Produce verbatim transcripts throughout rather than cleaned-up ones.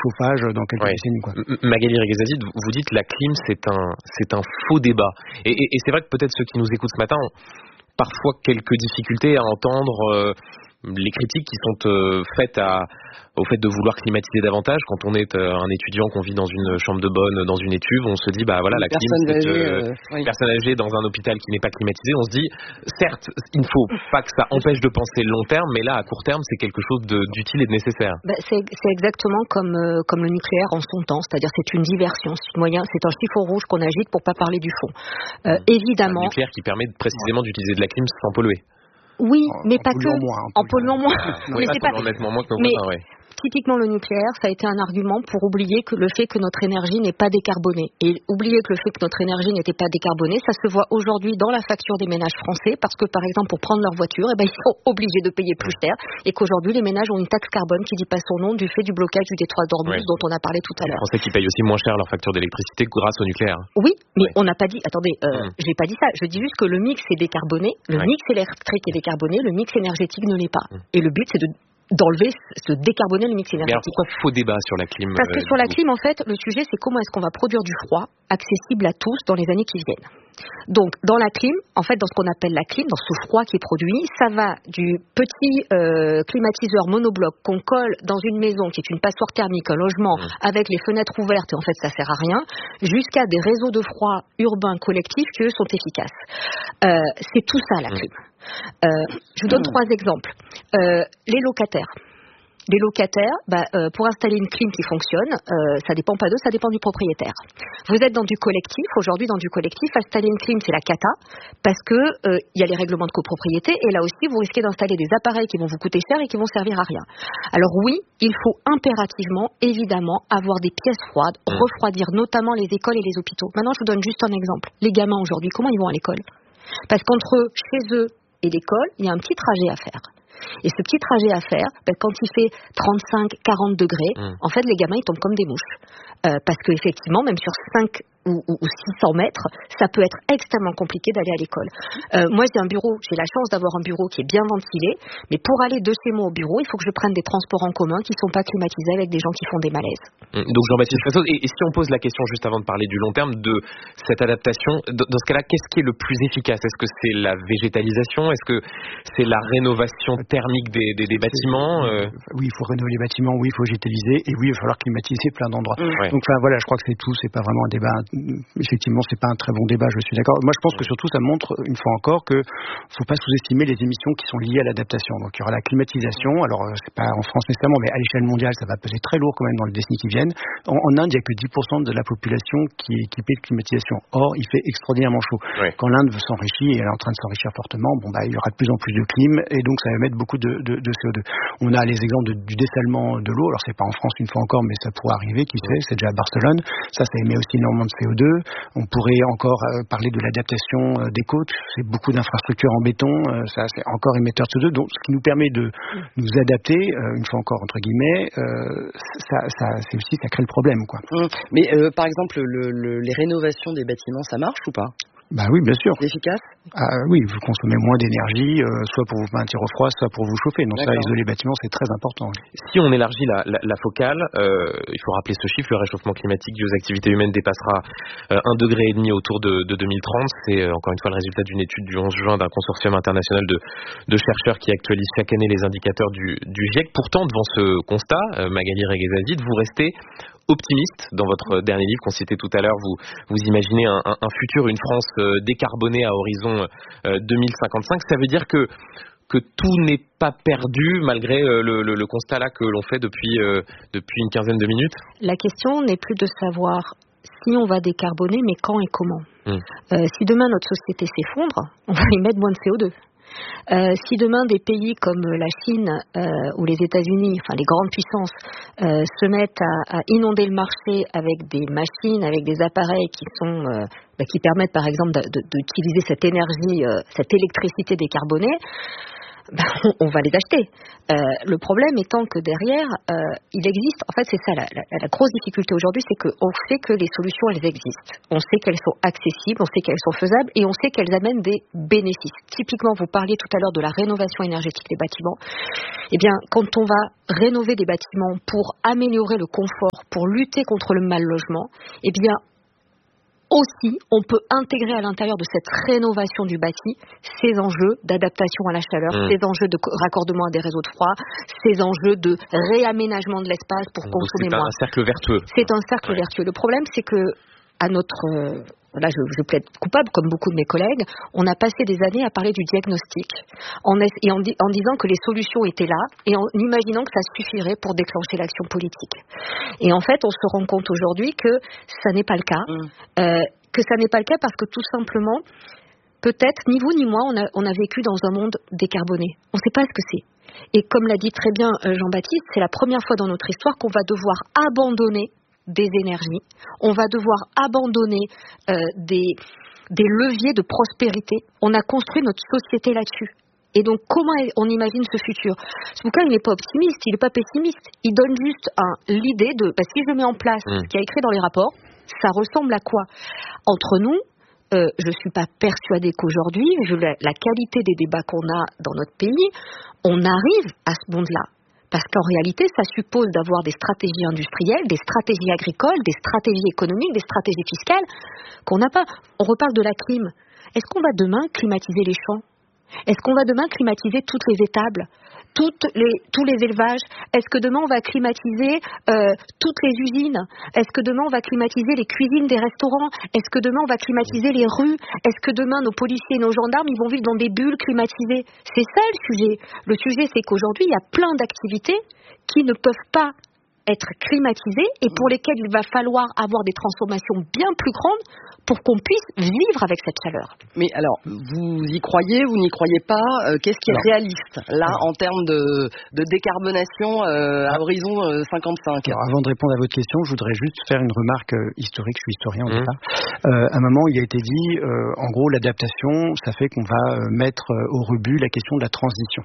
chauffage dans quelques ouais. décennies, quoi. Magali Reguezazid, vous dites la clim, c'est un, c'est un faux débat. Et, et, et c'est vrai que peut-être ceux qui nous écoutent ce matin ont parfois quelques difficultés à entendre euh, les critiques qui sont euh, faites à, au fait de vouloir climatiser davantage. Quand on est euh, un étudiant, qu'on vit dans une chambre de bonne, dans une étuve, on se dit, bah voilà, la clim, c'est âgée, euh, euh, oui. personne âgée dans un hôpital qui n'est pas climatisé. On se dit, certes, il ne faut pas que ça empêche de penser le long terme, mais là, à court terme, c'est quelque chose de, d'utile et de nécessaire. Bah, c'est, c'est exactement comme, euh, comme le nucléaire en son temps, c'est-à-dire c'est une diversion, c'est, moyen, c'est un chiffon rouge qu'on agite pour pas parler du fond. Euh, mmh. Évidemment. Un nucléaire qui permet précisément ouais. d'utiliser de la clim sans polluer. Oui, en, mais en pas que moins, en polluant moins. Oui, mais c'est pas nettement moins que nos voisins, ouais. Typiquement, le nucléaire, ça a été un argument pour oublier que le fait que notre énergie n'est pas décarbonée. Et oublier que le fait que notre énergie n'était pas décarbonée, ça se voit aujourd'hui dans la facture des ménages français, parce que, par exemple, pour prendre leur voiture, eh ben, ils sont obligés de payer plus cher, et qu'aujourd'hui, les ménages ont une taxe carbone qui dit pas son nom du fait du blocage du détroit d'Ormuz, ouais. dont on a parlé tout à l'heure. Les Français qui payent aussi moins cher leur facture d'électricité grâce au nucléaire. Oui, mais ouais. on n'a pas dit, attendez, euh, mmh. j'ai pas dit ça, je dis juste que le mix est décarboné, le ouais. mix électrique est décarboné, le mix énergétique ne l'est pas. Mmh. Et le but, c'est de d'enlever, se décarboner le mix énergétique. Mais alors pourquoi faux débat sur la clim? Parce que euh, sur la clim, en fait, le sujet, c'est comment est-ce qu'on va produire du froid accessible à tous dans les années qui viennent. Donc, dans la clim, en fait, dans ce qu'on appelle la clim, dans ce froid qui est produit, ça va du petit euh, climatiseur monobloc qu'on colle dans une maison qui est une passoire thermique, un logement, mmh. avec les fenêtres ouvertes, et en fait, ça sert à rien, jusqu'à des réseaux de froid urbains collectifs qui, eux, sont efficaces. Euh, c'est tout ça, la clim. Mmh. Euh, je vous donne mmh. trois exemples. Euh, les locataires. Les locataires, bah, euh, pour installer une clim qui fonctionne, euh, ça dépend pas d'eux, ça dépend du propriétaire. Vous êtes dans du collectif, aujourd'hui dans du collectif, installer une clim c'est la cata, parce que il euh, y a les règlements de copropriété, et là aussi vous risquez d'installer des appareils qui vont vous coûter cher et qui vont servir à rien. Alors oui, il faut impérativement, évidemment, avoir des pièces froides, mmh. refroidir notamment les écoles et les hôpitaux. Maintenant je vous donne juste un exemple. Les gamins aujourd'hui, comment ils vont à l'école? Parce qu'entre chez eux et l'école, il y a un petit trajet à faire. Et ce petit trajet à faire, ben, quand il fait trente-cinq à quarante degrés, mmh. en fait, les gamins, ils tombent comme des mouches. Euh, parce qu'effectivement, même sur cinq ou, ou, ou six cents mètres, ça peut être extrêmement compliqué d'aller à l'école. Euh, moi, j'ai un bureau, j'ai la chance d'avoir un bureau qui est bien ventilé, mais pour aller de chez moi au bureau, il faut que je prenne des transports en commun qui ne sont pas climatisés avec des gens qui font des malaises. Donc Jean-Baptiste Fressoz, et, et si on pose la question juste avant de parler du long terme, de cette adaptation, dans ce cas-là, qu'est-ce qui est le plus efficace? Est-ce que c'est la végétalisation? Est-ce que c'est la rénovation thermique des, des, des bâtiments? euh... Oui, il faut rénover les bâtiments, oui, il faut végétaliser, et oui, il va falloir climatiser plein d'endroits. Mmh. Ouais. Donc enfin, voilà, je crois que c'est tout, c'est pas vraiment un débat. Effectivement, c'est pas un très bon débat, je suis d'accord. Moi, je pense que surtout, ça montre, une fois encore, que faut pas sous-estimer les émissions qui sont liées à l'adaptation. Donc, il y aura la climatisation. Alors, c'est pas en France nécessairement, mais à l'échelle mondiale, ça va peser très lourd quand même dans les décennies qui viennent. En, en Inde, il y a que dix pour cent de la population qui est équipée de climatisation. Or, il fait extraordinairement chaud. Ouais. Quand l'Inde s'enrichit, et elle est en train de s'enrichir fortement, bon, bah, il y aura de plus en plus de clim, et donc, ça va émettre beaucoup de, de, de C O deux. On a les exemples de, du dessalement de l'eau. Alors, c'est pas en France une fois encore, mais ça pourrait arriver, qui sait, c'est déjà à Barcelone. Ça, ça émet aussi énormément de C O deux. On pourrait encore euh, parler de l'adaptation euh, des côtes. C'est beaucoup d'infrastructures en béton. Euh, ça, c'est encore émetteur de C O deux. Donc, ce qui nous permet de nous adapter, euh, une fois encore, entre guillemets, euh, ça, ça, c'est aussi, ça crée le problème, quoi. Mmh. Mais, euh, par exemple, le, le, les rénovations des bâtiments, ça marche ou pas? Bah oui, bien sûr. C'est efficace? Ah oui, vous consommez moins d'énergie, euh, soit pour vous maintenir au froid, soit pour vous chauffer. Donc ça, isoler les bâtiments, c'est très important. Si on élargit la, la, la focale, euh, il faut rappeler ce chiffre, le réchauffement climatique dû aux activités humaines dépassera euh, un degré et demi autour de, de deux mille trente. C'est euh, encore une fois le résultat d'une étude du onze juin d'un consortium international de, de chercheurs qui actualise chaque année les indicateurs du, du GIEC. Pourtant, devant ce constat, euh, Magali Reguezazid, vous restez optimiste. Dans votre dernier livre qu'on citait tout à l'heure, vous, vous imaginez un, un, un futur, une France euh, décarbonée à horizon euh, deux mille cinquante-cinq. Ça veut dire que, que tout n'est pas perdu malgré euh, le, le, le constat là que l'on fait depuis, euh, depuis une quinzaine de minutes? La question n'est plus de savoir si on va décarboner, mais quand et comment. Mmh. Euh, si demain notre société s'effondre, on va émettre moins de C O deux. Euh, si demain des pays comme la Chine euh, ou les États-Unis, enfin les grandes puissances, euh, se mettent à, à inonder le marché avec des machines, avec des appareils qui sont, euh, bah, qui permettent par exemple de, de, d'utiliser cette énergie, euh, cette électricité décarbonée, ben, on, on va les acheter. Euh, le problème étant que derrière, euh, il existe, en fait c'est ça la, la, la grosse difficulté aujourd'hui, c'est qu'on sait que les solutions elles existent, on sait qu'elles sont accessibles, on sait qu'elles sont faisables et on sait qu'elles amènent des bénéfices. Typiquement, vous parliez tout à l'heure de la rénovation énergétique des bâtiments. Eh bien, quand on va rénover des bâtiments pour améliorer le confort, pour lutter contre le mal logement, eh bien aussi, on peut intégrer à l'intérieur de cette rénovation du bâti ces enjeux d'adaptation à la chaleur, mmh. ces enjeux de raccordement à des réseaux de froid, ces enjeux de réaménagement de l'espace pour Donc consommer c'est moins. C'est un cercle vertueux. C'est un cercle ouais. vertueux. Le problème, c'est que à notre... Euh, là, je, je plaide coupable, comme beaucoup de mes collègues, on a passé des années à parler du diagnostic en, et en, en disant que les solutions étaient là et en imaginant que ça suffirait pour déclencher l'action politique. Et en fait, on se rend compte aujourd'hui que ça n'est pas le cas. Mmh. Euh, que ça n'est pas le cas parce que tout simplement, peut-être, ni vous ni moi, on a, on a vécu dans un monde décarboné. On ne sait pas ce que c'est. Et comme l'a dit très bien Jean-Baptiste, c'est la première fois dans notre histoire qu'on va devoir abandonner des énergies, on va devoir abandonner euh, des, des leviers de prospérité. On a construit notre société là-dessus. Et donc, comment on imagine ce futur ? Ce bouquin, il n'est pas optimiste, il n'est pas pessimiste. Il donne juste un, l'idée de, bah, si je mets en place mmh. ce qui est écrit dans les rapports, ça ressemble à quoi ? Entre nous, euh, je ne suis pas persuadée qu'aujourd'hui, vu la, la qualité des débats qu'on a dans notre pays, on arrive à ce monde-là. Parce qu'en réalité, ça suppose d'avoir des stratégies industrielles, des stratégies agricoles, des stratégies économiques, des stratégies fiscales qu'on n'a pas. On reparle de la clim. Est-ce qu'on va demain climatiser les champs ? Est-ce qu'on va demain climatiser toutes les étables ? Toutes les, tous les élevages? Est-ce que demain on va climatiser euh, toutes les usines? Est-ce que demain on va climatiser les cuisines des restaurants? Est-ce que demain on va climatiser les rues? Est-ce que demain nos policiers et nos gendarmes ils vont vivre dans des bulles climatisées? C'est ça le sujet. Le sujet c'est qu'aujourd'hui il y a plein d'activités qui ne peuvent pas être climatisées et pour lesquelles il va falloir avoir des transformations bien plus grandes pour qu'on puisse vivre avec cette chaleur. Mais alors, vous y croyez, vous n'y croyez pas euh, Qu'est-ce qui est alors, réaliste, là, alors, en termes de, de décarbonation euh, à horizon euh, cinquante-cinq? Alors, avant de répondre à votre question, je voudrais juste faire une remarque euh, historique. Je suis historien, au départ. Mmh. Euh, à un moment, il a été dit, euh, en gros, l'adaptation, ça fait qu'on va euh, mettre euh, au rebut la question de la transition.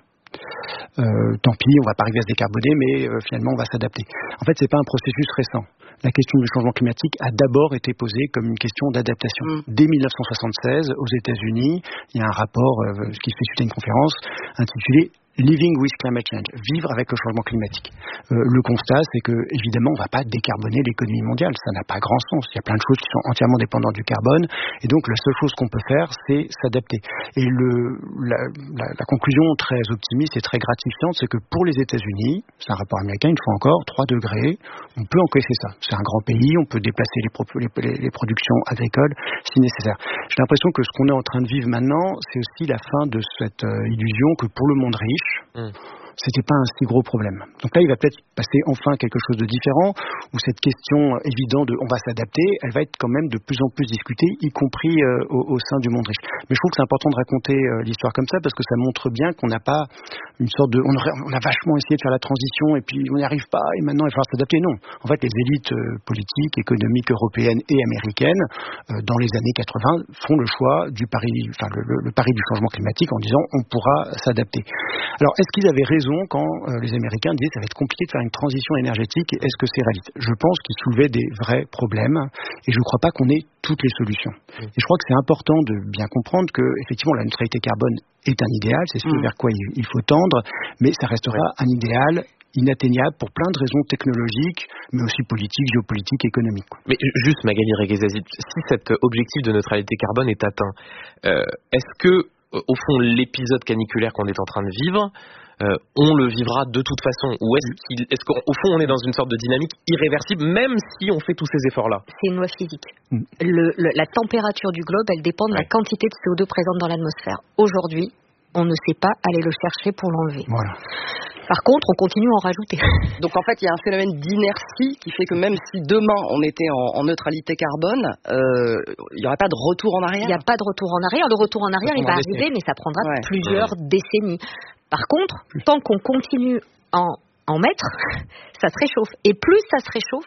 Euh, tant pis, on va pas arriver à se décarboner, mais euh, finalement on va s'adapter. En fait, c'est pas un processus récent. La question du changement climatique a d'abord été posée comme une question d'adaptation. Mmh. Dès mille neuf cent soixante-seize, aux États-Unis, il y a un rapport euh, qui se fait suite à une conférence intitulée Living with Climate Change, vivre avec le changement climatique. Euh, le constat, c'est que évidemment, on ne va pas décarboner l'économie mondiale. Ça n'a pas grand sens. Il y a plein de choses qui sont entièrement dépendantes du carbone, et donc la seule chose qu'on peut faire, c'est s'adapter. Et le, la, la, la conclusion très optimiste et très gratifiante, c'est que pour les États-Unis, c'est un rapport américain, une fois encore, trois degrés, on peut encaisser ça. C'est un grand pays, on peut déplacer les, pro- les, les, les productions agricoles si nécessaire. J'ai l'impression que ce qu'on est en train de vivre maintenant, c'est aussi la fin de cette euh, illusion que pour le monde riche, Mmh. c'était pas un si gros problème. Donc là, il va peut-être passer enfin quelque chose de différent, où cette question évidente de on va s'adapter, elle va être quand même de plus en plus discutée, y compris euh, au, au sein du monde riche. Mais je trouve que c'est important de raconter euh, l'histoire comme ça, parce que ça montre bien qu'on n'a pas une sorte de... On a, on a vachement essayé de faire la transition, et puis on n'y arrive pas, et maintenant il va falloir s'adapter. Non. En fait, les élites euh, politiques, économiques, européennes et américaines, euh, dans les années quatre-vingts, font le choix du pari, enfin le, le, le pari du changement climatique en disant on pourra s'adapter. Alors, est-ce qu'ils avaient raison quand euh, les Américains disaient ça va être compliqué de faire une transition énergétique, et est-ce que c'est réaliste? Je pense qu'ils soulevaient des vrais problèmes, et je ne crois pas qu'on ait toutes les solutions. Mmh. Et je crois que c'est important de bien comprendre que, effectivement, la neutralité carbone est un idéal, c'est ce mmh. vers quoi il, il faut tendre, mais ça restera un idéal inatteignable pour plein de raisons technologiques, mais aussi politiques, géopolitiques, économiques. Mais juste, Magali Reguezazit, si cet objectif de neutralité carbone est atteint, euh, est-ce que au fond, l'épisode caniculaire qu'on est en train de vivre, euh, on le vivra de toute façon? Ou est-ce, qu'il, est-ce qu'au fond, on est dans une sorte de dynamique irréversible, même si on fait tous ces efforts-là? C'est une loi physique. Mm. Le, le, la température du globe, elle dépend de ouais. la quantité de C O deux présente dans l'atmosphère. Aujourd'hui, on ne sait pas aller le chercher pour l'enlever. Voilà. Par contre, on continue à en rajouter. Donc en fait, il y a un phénomène d'inertie qui fait que même si demain on était en, en neutralité carbone, euh, il n'y aurait pas de retour en arrière. Il n'y a pas de retour en arrière. Le retour en arrière, il va arriver, mais ça prendra ouais. plusieurs ouais. décennies. Par contre, tant qu'on continue à en, en mettre, ça se réchauffe. Et plus ça se réchauffe,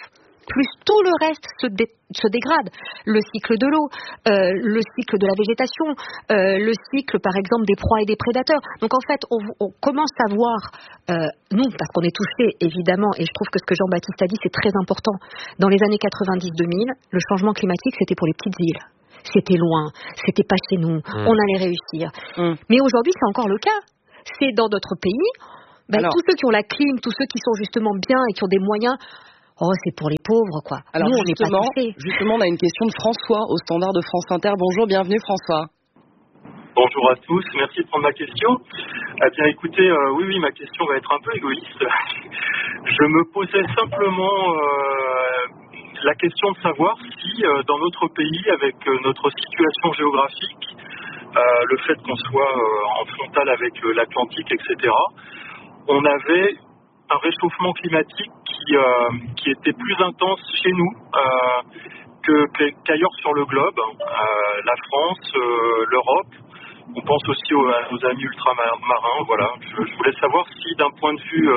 plus tout le reste se, dé- se dégrade. Le cycle de l'eau, euh, le cycle de la végétation, euh, le cycle par exemple des proies et des prédateurs. Donc en fait, on, on commence à voir, euh, nous, parce qu'on est touchés évidemment, et je trouve que ce que Jean-Baptiste a dit, c'est très important. Dans les années quatre-vingt-dix deux mille, le changement climatique, c'était pour les petites îles. C'était loin, c'était pas chez nous, mmh. on allait réussir. Mmh. Mais aujourd'hui, c'est encore le cas. C'est dans notre pays, ben, alors, tous ceux qui ont la clim, tous ceux qui sont justement bien et qui ont des moyens, oh, c'est pour les pauvres, quoi. Alors nous, on n'est pas touchés. Justement, on a une question de François au standard de France Inter. Bonjour, bienvenue François. Bonjour à tous, merci de prendre ma question. Eh bien écoutez, euh, oui, oui, ma question va être un peu égoïste. Je me posais simplement euh, la question de savoir si euh, dans notre pays, avec euh, notre situation géographique, euh, le fait qu'on soit euh, en frontal avec euh, l'Atlantique, et cetera, on avait un réchauffement climatique qui, euh, qui était plus intense chez nous euh, que, que, qu'ailleurs sur le globe, euh, la France, euh, l'Europe. On pense aussi aux, à nos amis ultramarins. Voilà. Je, je voulais savoir si, d'un point de vue euh,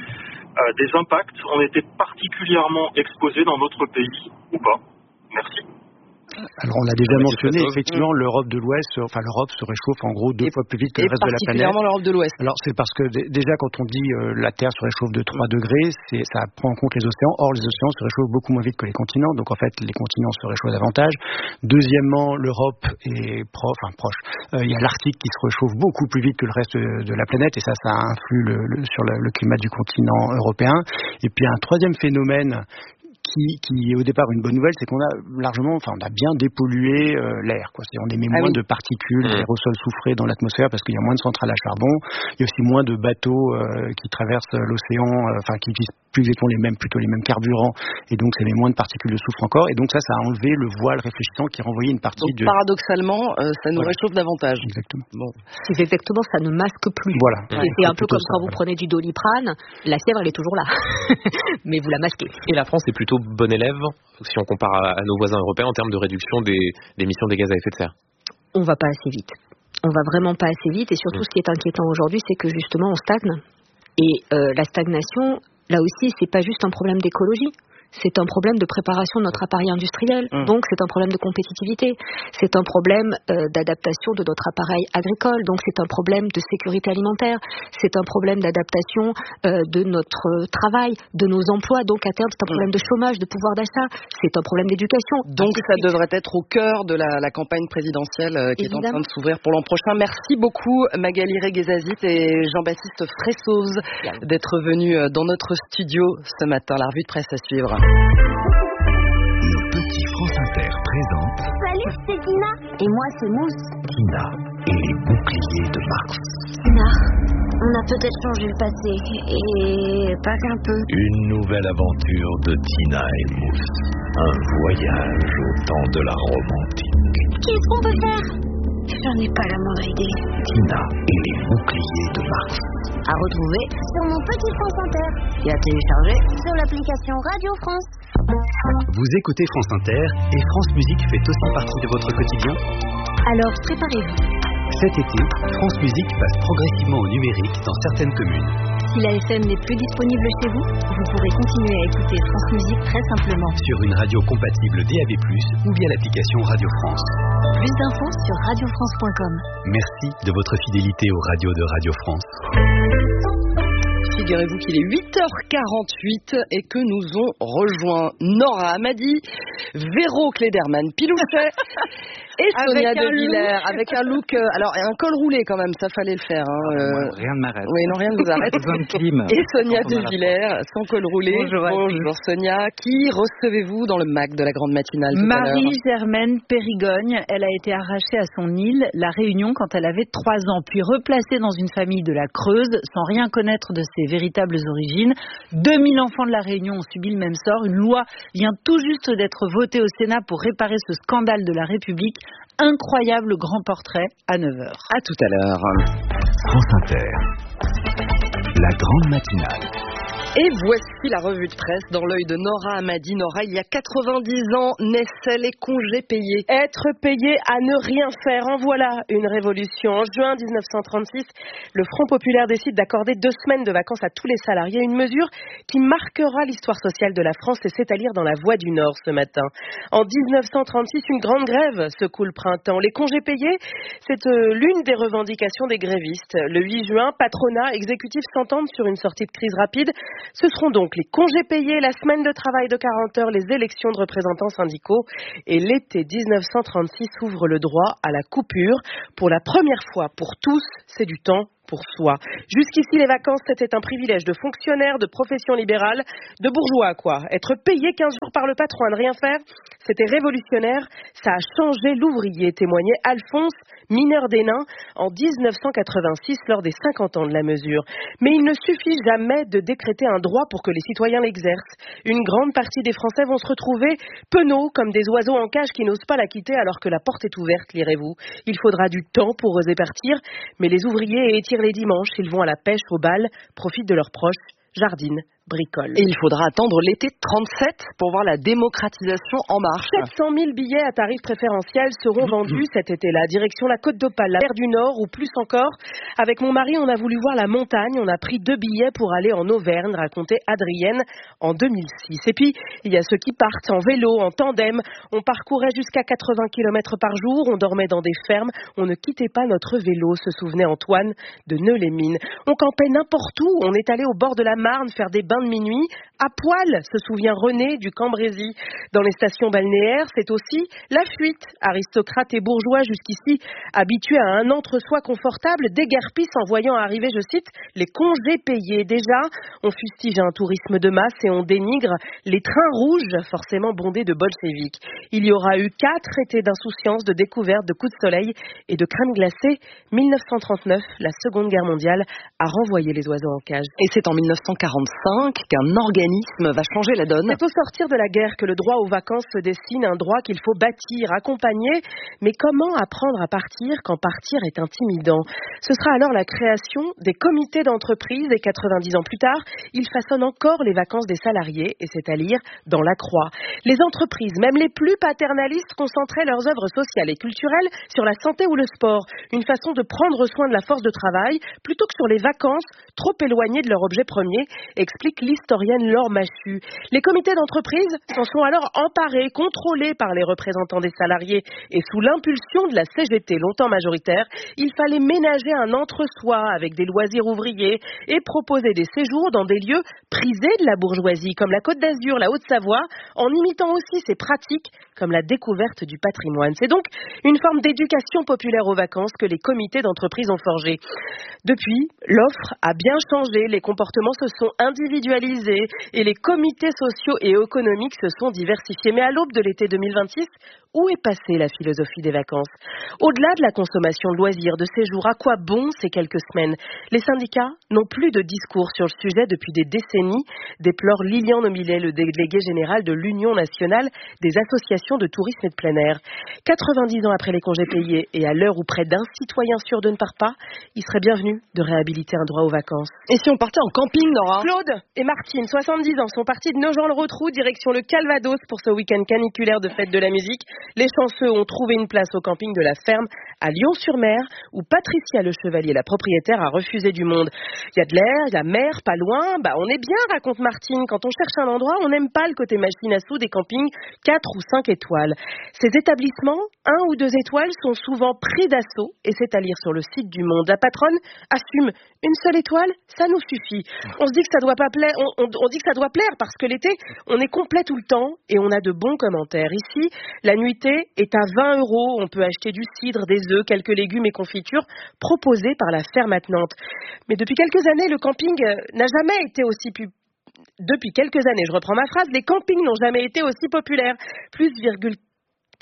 euh, des impacts, on était particulièrement exposé dans notre pays ou pas. Merci. Alors on l'a déjà mentionné, effectivement, mmh. l'Europe de l'Ouest, enfin l'Europe se réchauffe en gros deux et, fois plus vite que le reste de la planète. Particulièrement l'Europe de l'Ouest. Alors c'est parce que d- déjà quand on dit euh, la Terre se réchauffe de trois degrés, c'est, ça prend en compte les océans. Or les océans se réchauffent beaucoup moins vite que les continents, donc en fait les continents se réchauffent davantage. Deuxièmement, l'Europe est pro, enfin, proche. Euh, il y a l'Arctique qui se réchauffe beaucoup plus vite que le reste de, de la planète, et ça, ça influe le, le, sur le, le climat du continent européen. Et puis un troisième phénomène Qui, qui est au départ une bonne nouvelle, c'est qu'on a largement, enfin on a bien dépollué euh, l'air, quoi. C'est, on émet ah moins oui. de particules, mmh. d'aérosols soufrés dans l'atmosphère parce qu'il y a moins de centrales à charbon. Il y a aussi moins de bateaux euh, qui traversent l'océan, euh, enfin qui utilisent plus exactement les mêmes, plutôt les mêmes carburants, et donc ça émet moins de particules de soufre encore. Et donc ça, ça a enlevé le voile réfléchissant qui renvoyait une partie donc, de. Paradoxalement, euh, ça nous voilà. réchauffe davantage. Exactement. Bon. C'est exactement, ça ne masque plus. Voilà. C'est, c'est un peu comme ça, quand voilà. vous prenez du Doliprane, la fièvre elle est toujours là, mais vous la masquez. Et la France est plutôt bon élève si on compare à, à nos voisins européens en termes de réduction des, des émissions des gaz à effet de serre. On va pas assez vite. On va vraiment pas assez vite, et surtout mmh. ce qui est inquiétant aujourd'hui, c'est que justement on stagne. Et euh, la stagnation, là aussi, c'est pas juste un problème d'écologie. C'est un problème de préparation de notre appareil industriel, mmh. donc c'est un problème de compétitivité, c'est un problème euh, d'adaptation de notre appareil agricole, donc c'est un problème de sécurité alimentaire, c'est un problème d'adaptation euh, de notre travail, de nos emplois, donc à terme c'est un problème de chômage, de pouvoir d'achat, c'est un problème d'éducation. Donc ça devrait être au cœur de la, la campagne présidentielle euh, qui Évidemment. est en train de s'ouvrir pour l'an prochain. Merci beaucoup Magali Reguezazit et Jean-Baptiste Fressoz d'être venus dans notre studio ce matin. La revue de presse à suivre. Le petit France Inter présente. Salut, c'est Tina. Et moi, c'est Mousse. Tina et les boucliers de Mars. Tina, on a peut-être changé le passé. Et pas qu'un peu. Une nouvelle aventure de Tina et Mousse. Un voyage au temps de la Rome antique. Qu'est-ce qu'on peut faire? J'en ai pas la moindre idée. Tina et les boucliers de Mars. À retrouver sur mon petit France Inter et à télécharger sur l'application Radio France. Vous écoutez France Inter et France Musique fait aussi partie de votre quotidien? Alors préparez-vous. Cet été, France Musique passe progressivement au numérique dans certaines communes. Si la F M n'est plus disponible chez vous, vous pourrez continuer à écouter France Musique très simplement. Sur une radio compatible D A B plus, ou via l'application Radio France. Plus d'infos sur radio france point com. Merci de votre fidélité aux radios de Radio France. Figurez-vous qu'il est huit heures quarante-huit et que nous ont rejoint Nora Hamadi, Véro Klederman Pilouchet et Sonia De Villers avec un look, euh, alors un col roulé quand même, ça fallait le faire. Hein, euh... Moi, rien ne m'arrête. Oui, non, rien ne vous arrête. Et Sonia De Villers, sans col roulé. Bonjour, Bonjour Sonia. Qui recevez-vous dans le M A C de la grande matinale tout Marie-Germaine Périgogne. Elle a été arrachée à son île, La Réunion, quand elle avait trois ans, puis replacée dans une famille de la Creuse, sans rien connaître de ses véritables origines. deux mille enfants de La Réunion ont subi le même sort. Une loi vient tout juste d'être votée au Sénat pour réparer ce scandale de la République. Incroyable grand portrait à neuf heures. À tout à l'heure. France Inter, la grande matinale. Et voici la revue de presse dans l'œil de Nora Hamadi. Nora, il y a quatre-vingt-dix ans, naissaient les congés payés. Être payé à ne rien faire, en voilà une révolution. En juin dix-neuf cent trente-six, le Front populaire décide d'accorder deux semaines de vacances à tous les salariés. Une mesure qui marquera l'histoire sociale de la France, et c'est à lire dans La Voix du Nord ce matin. En dix-neuf cent trente-six, une grande grève secoue le printemps. Les congés payés, c'est euh, l'une des revendications des grévistes. Le huit juin, patronat, exécutif s'entendent sur une sortie de crise rapide. Ce seront donc les congés payés, la semaine de travail de quarante heures, les élections de représentants syndicaux. Et l'été dix-neuf cent trente-six ouvre le droit à la coupure. Pour la première fois pour tous, c'est du temps pour soi. Jusqu'ici, les vacances, c'était un privilège de fonctionnaires, de profession libérale, de bourgeois, quoi. Être payé quinze jours par le patron à ne rien faire, c'était révolutionnaire. Ça a changé l'ouvrier, témoignait Alphonse, mineur des Nains, en dix-neuf cent quatre-vingt-six, lors des cinquante ans de la mesure. Mais il ne suffit jamais de décréter un droit pour que les citoyens l'exercent. Une grande partie des Français vont se retrouver penauds, comme des oiseaux en cage qui n'osent pas la quitter alors que la porte est ouverte, lirez-vous. Il faudra du temps pour oser partir, mais les ouvriers étirent les dimanches, ils vont à la pêche, au bal, profitent de leurs proches, jardinent, bricolent. Et il faudra attendre l'été trente-sept pour voir la démocratisation en marche. sept cent mille billets à tarif préférentiel seront vendus cet été-là, direction la Côte d'Opale, la mer du Nord ou plus encore. Avec mon mari, on a voulu voir la montagne, on a pris deux billets pour aller en Auvergne, racontait Adrienne en deux mille six. Et puis, il y a ceux qui partent en vélo, en tandem. On parcourait jusqu'à quatre-vingts kilomètres par jour, on dormait dans des fermes, on ne quittait pas notre vélo, se souvenait Antoine de Neux-les-Mines. On campait n'importe où, on est allé au bord de la Marne faire des bains de minuit, à poil, se souvient René du Cambrésis. Dans les stations balnéaires, c'est aussi la fuite. Aristocrates et bourgeois jusqu'ici habitués à un entre-soi confortable déguerpissent en voyant arriver, je cite, les congés payés. Déjà, on fustige un tourisme de masse et on dénigre les trains rouges, forcément bondés de bolcheviques. Il y aura eu quatre étés d'insouciance, de découverte, de coups de soleil et de crème glacée. mille neuf cent trente-neuf, la Seconde Guerre mondiale a renvoyé les oiseaux en cage. Et c'est en mille neuf cent quarante-cinq qu'un organisme va changer la donne. C'est au sortir de la guerre que le droit aux vacances se dessine, un droit qu'il faut bâtir, accompagner. Mais comment apprendre à partir quand partir est intimidant? Ce sera alors la création des comités d'entreprise et quatre-vingt-dix ans plus tard, ils façonnent encore les vacances des salariés et c'est à lire dans La Croix. Les entreprises, même les plus paternalistes, concentraient leurs œuvres sociales et culturelles sur la santé ou le sport. Une façon de prendre soin de la force de travail plutôt que sur les vacances trop éloignées de leur objet premier, explique l'historienne Laure Machu. Les comités d'entreprise s'en sont alors emparés, contrôlés par les représentants des salariés et sous l'impulsion de la C G T, longtemps majoritaire, il fallait ménager un entre-soi avec des loisirs ouvriers et proposer des séjours dans des lieux prisés de la bourgeoisie, comme la Côte d'Azur, la Haute-Savoie, en imitant aussi ces pratiques comme la découverte du patrimoine. C'est donc une forme d'éducation populaire aux vacances que les comités d'entreprise ont forgé. Depuis, l'offre a bien changé, les comportements se sont individualisés et les comités sociaux et économiques se sont diversifiés. Mais à l'aube de l'été deux mille vingt-six, où est passée la philosophie des vacances? Au-delà de la consommation de loisirs, de séjours, à quoi bon ces quelques semaines? Les syndicats n'ont plus de discours sur le sujet depuis des décennies, déplore Lilian Omillet, le délégué général de l'Union nationale des associations de tourisme et de plein air. quatre-vingt-dix ans après les congés payés et à l'heure où près d'un citoyen sur deux ne part pas, il serait bienvenu de réhabiliter un droit aux vacances. Et si on partait en camping, Nora? Claude et Martine, soixante-dix ans, sont partis de Nogent-le-Rotrou, direction le Calvados pour ce week-end caniculaire de fête de la musique. Les chanceux ont trouvé une place au camping de la Ferme à Lyon-sur-Mer, où Patricia Le Chevalier, la propriétaire, a refusé du monde. Il y a de l'air, il y a mer, pas loin. Bah, on est bien, raconte Martine. Quand on cherche un endroit, on n'aime pas le côté machine à sous des campings quatre ou cinq étoiles. Ces établissements, un ou deux étoiles, sont souvent pris d'assaut, et c'est à lire sur le site du Monde. La patronne assume une seule étoile, ça nous suffit. On se dit que ça doit pas plaire, on, on, on dit que ça doit plaire parce que l'été, on est complet tout le temps et on a de bons commentaires. Ici, la nuitée est à vingt euros. On peut acheter du cidre, des œufs, quelques légumes et confitures proposés par la Ferme à Nantes. Mais depuis quelques années, le camping n'a jamais été aussi pu... Depuis quelques années, je reprends ma phrase, les campings n'ont jamais été aussi populaires. Plus virgule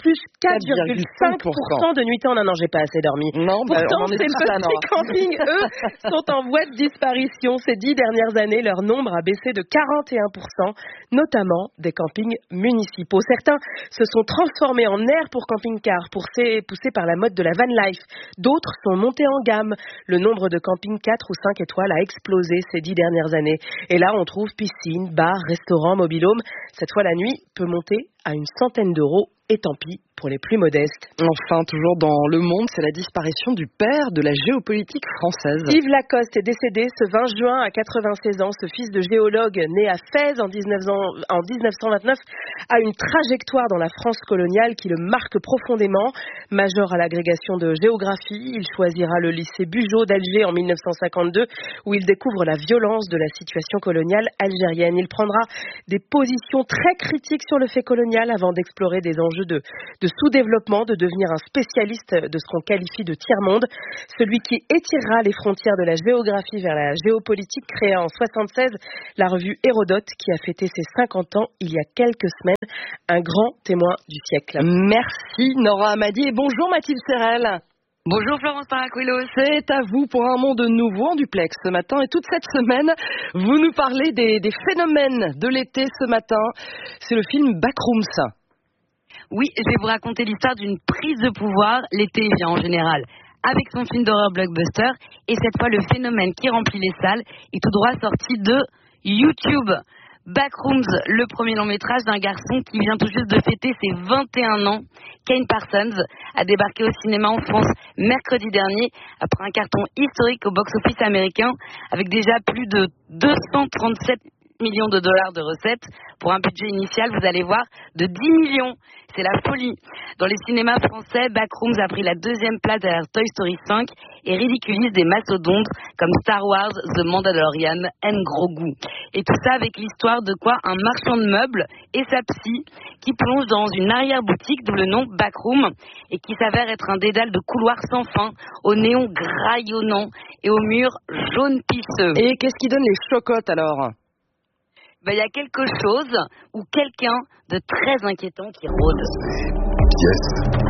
plus quatre virgule cinq pour cent de nuitées en un an. J'ai pas assez dormi. Non, bah, pourtant, ces petits campings, eux, sont en voie de disparition. Ces dix dernières années, leur nombre a baissé de quarante et un pour cent, notamment des campings municipaux. Certains se sont transformés en aires pour camping-cars, poussés, poussés par la mode de la van life. D'autres sont montés en gamme. Le nombre de campings quatre ou cinq étoiles a explosé ces dix dernières années. Et là, on trouve piscine, bar, restaurant, mobil-home. Cette fois, la nuit peut monter à une centaine d'euros. Et tant pis pour les plus modestes. Enfin, toujours dans Le Monde, c'est la disparition du père de la géopolitique française. Yves Lacoste est décédé ce vingt juin à quatre-vingt-seize ans. Ce fils de géologue né à Fès en dix-neuf cent vingt-neuf a une trajectoire dans la France coloniale qui le marque profondément. Major à l'agrégation de géographie, il choisira le lycée Bugeaud d'Alger en mille neuf cent cinquante-deux où il découvre la violence de la situation coloniale algérienne. Il prendra des positions très critiques sur le fait colonial avant d'explorer des enjeux de, de sous-développement, de devenir un spécialiste de ce qu'on qualifie de tiers-monde, celui qui étirera les frontières de la géographie vers la géopolitique, créa en soixante-seize la revue Hérodote qui a fêté ses cinquante ans il y a quelques semaines, un grand témoin du siècle. Merci Nora Hamady et bonjour Mathilde Serrel. Bonjour Florence Paracuelos. C'est à vous pour un monde nouveau en duplex ce matin et toute cette semaine, vous nous parlez des, des phénomènes de l'été ce matin. C'est le film Backrooms. Oui, je vais vous raconter l'histoire d'une prise de pouvoir. L'été vient en général avec son film d'horreur blockbuster et cette fois le phénomène qui remplit les salles est tout droit sorti de YouTube. Backrooms, le premier long métrage d'un garçon qui vient tout juste de fêter ses vingt et un ans. Kane Parsons a débarqué au cinéma en France mercredi dernier après un carton historique au box-office américain avec déjà plus de deux cent trente-sept millions de dollars de recettes pour un budget initial, vous allez voir, de dix millions. C'est la folie. Dans les cinémas français, Backrooms a pris la deuxième place derrière Toy Story cinq et ridiculise des mastodontes comme Star Wars, The Mandalorian and Grogu. Et tout ça avec l'histoire de quoi un marchand de meubles et sa psy qui plonge dans une arrière-boutique d'où le nom Backroom et qui s'avère être un dédale de couloirs sans fin, aux néons graillonnants et aux murs jaunes pisseux. Et qu'est-ce qui donne les chocottes alors ? Ben, y a quelque chose ou quelqu'un de très inquiétant qui rôde. Ces pièces,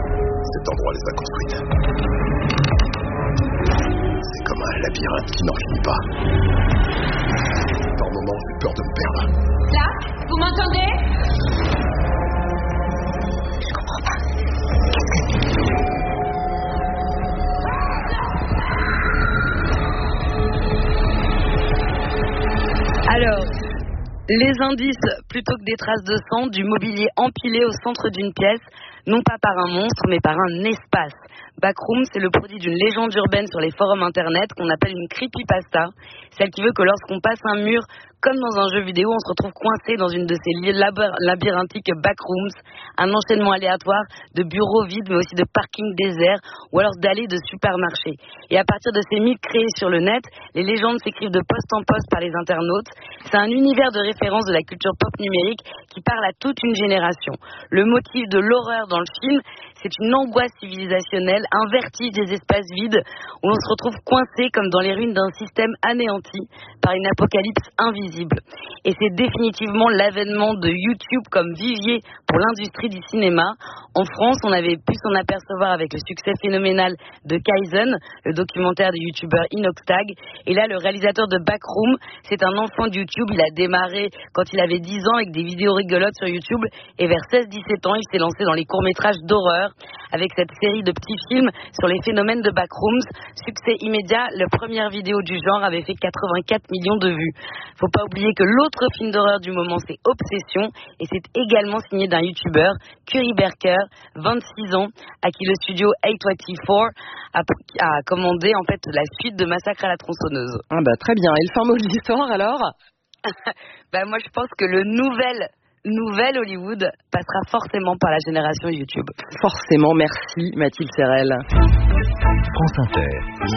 cet endroit les a construites. C'est comme un labyrinthe qui n'en finit pas. Par moments, j'ai peur de me perdre. Là, vous m'entendez ? Je comprends pas. Qu'est-ce que c'est ? Alors, les indices, plutôt que des traces de sang, du mobilier empilé au centre d'une pièce, non pas par un monstre, mais par un espace. Backroom, c'est le produit d'une légende urbaine sur les forums internet qu'on appelle une creepypasta, celle qui veut que lorsqu'on passe un mur, comme dans un jeu vidéo, on se retrouve coincé dans une de ces labyrinthiques backrooms, un enchaînement aléatoire de bureaux vides, mais aussi de parkings déserts, ou alors d'allées de supermarchés. Et à partir de ces mythes créés sur le net, les légendes s'écrivent de poste en poste par les internautes. C'est un univers de référence de la culture pop numérique qui parle à toute une génération. Le motif de l'horreur dans le film, c'est une angoisse civilisationnelle, un vertige des espaces vides où l'on se retrouve coincé comme dans les ruines d'un système anéanti par une apocalypse invisible. Et c'est définitivement l'avènement de YouTube comme vivier pour l'industrie du cinéma. En France, on avait pu s'en apercevoir avec le succès phénoménal de Kaizen, le documentaire du youtubeur Inoxtag. Et là, le réalisateur de Backroom, c'est un enfant de YouTube. Il a démarré quand il avait dix ans avec des vidéos rigolotes sur YouTube. Et vers seize dix-sept ans, il s'est lancé dans les courts-métrages d'horreur avec cette série de petits films sur les phénomènes de Backrooms. Succès immédiat, la première vidéo du genre avait fait quatre-vingt-quatre millions de vues. Faut pas oublier que l'autre film d'horreur du moment, c'est Obsession, et c'est également signé d'un youtubeur, Curry Barker, vingt-six ans, à qui le studio A vingt-quatre a, a commandé en fait la suite de Massacre à la tronçonneuse. Ah bah très bien. Et le fin mot de l'histoire alors? Bah moi je pense que le nouvel Nouvel Hollywood passera forcément par la génération YouTube. Forcément, merci Mathilde Serrel. France Inter.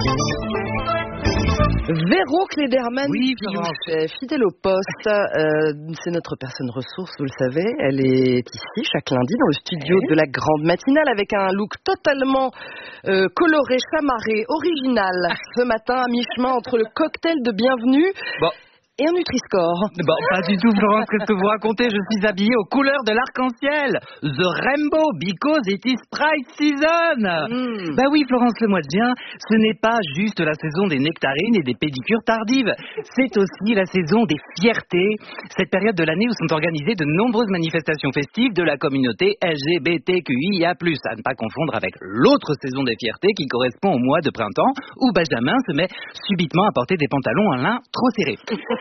Véro Klederman, oui, fidèle au poste, euh, c'est notre personne ressource, vous le savez. Elle est ici chaque lundi dans le studio ouais. de la grande matinale avec un look totalement euh, coloré, chamarré, original. Ce matin, à mi-chemin entre le cocktail de bienvenue... Bon. et un Nutri-Score. Bon, pas du tout, Florence, qu'est-ce que vous racontez? Je suis habillée aux couleurs de l'arc-en-ciel. The Rainbow, because it is Pride season. Mm. Bah oui, Florence, le mois de juin, ce n'est pas juste la saison des nectarines et des pédicures tardives. C'est aussi la saison des fiertés. Cette période de l'année où sont organisées de nombreuses manifestations festives de la communauté L G B T Q I A plus, à ne pas confondre avec l'autre saison des fiertés qui correspond au mois de printemps où Benjamin se met subitement à porter des pantalons en lin trop serrés.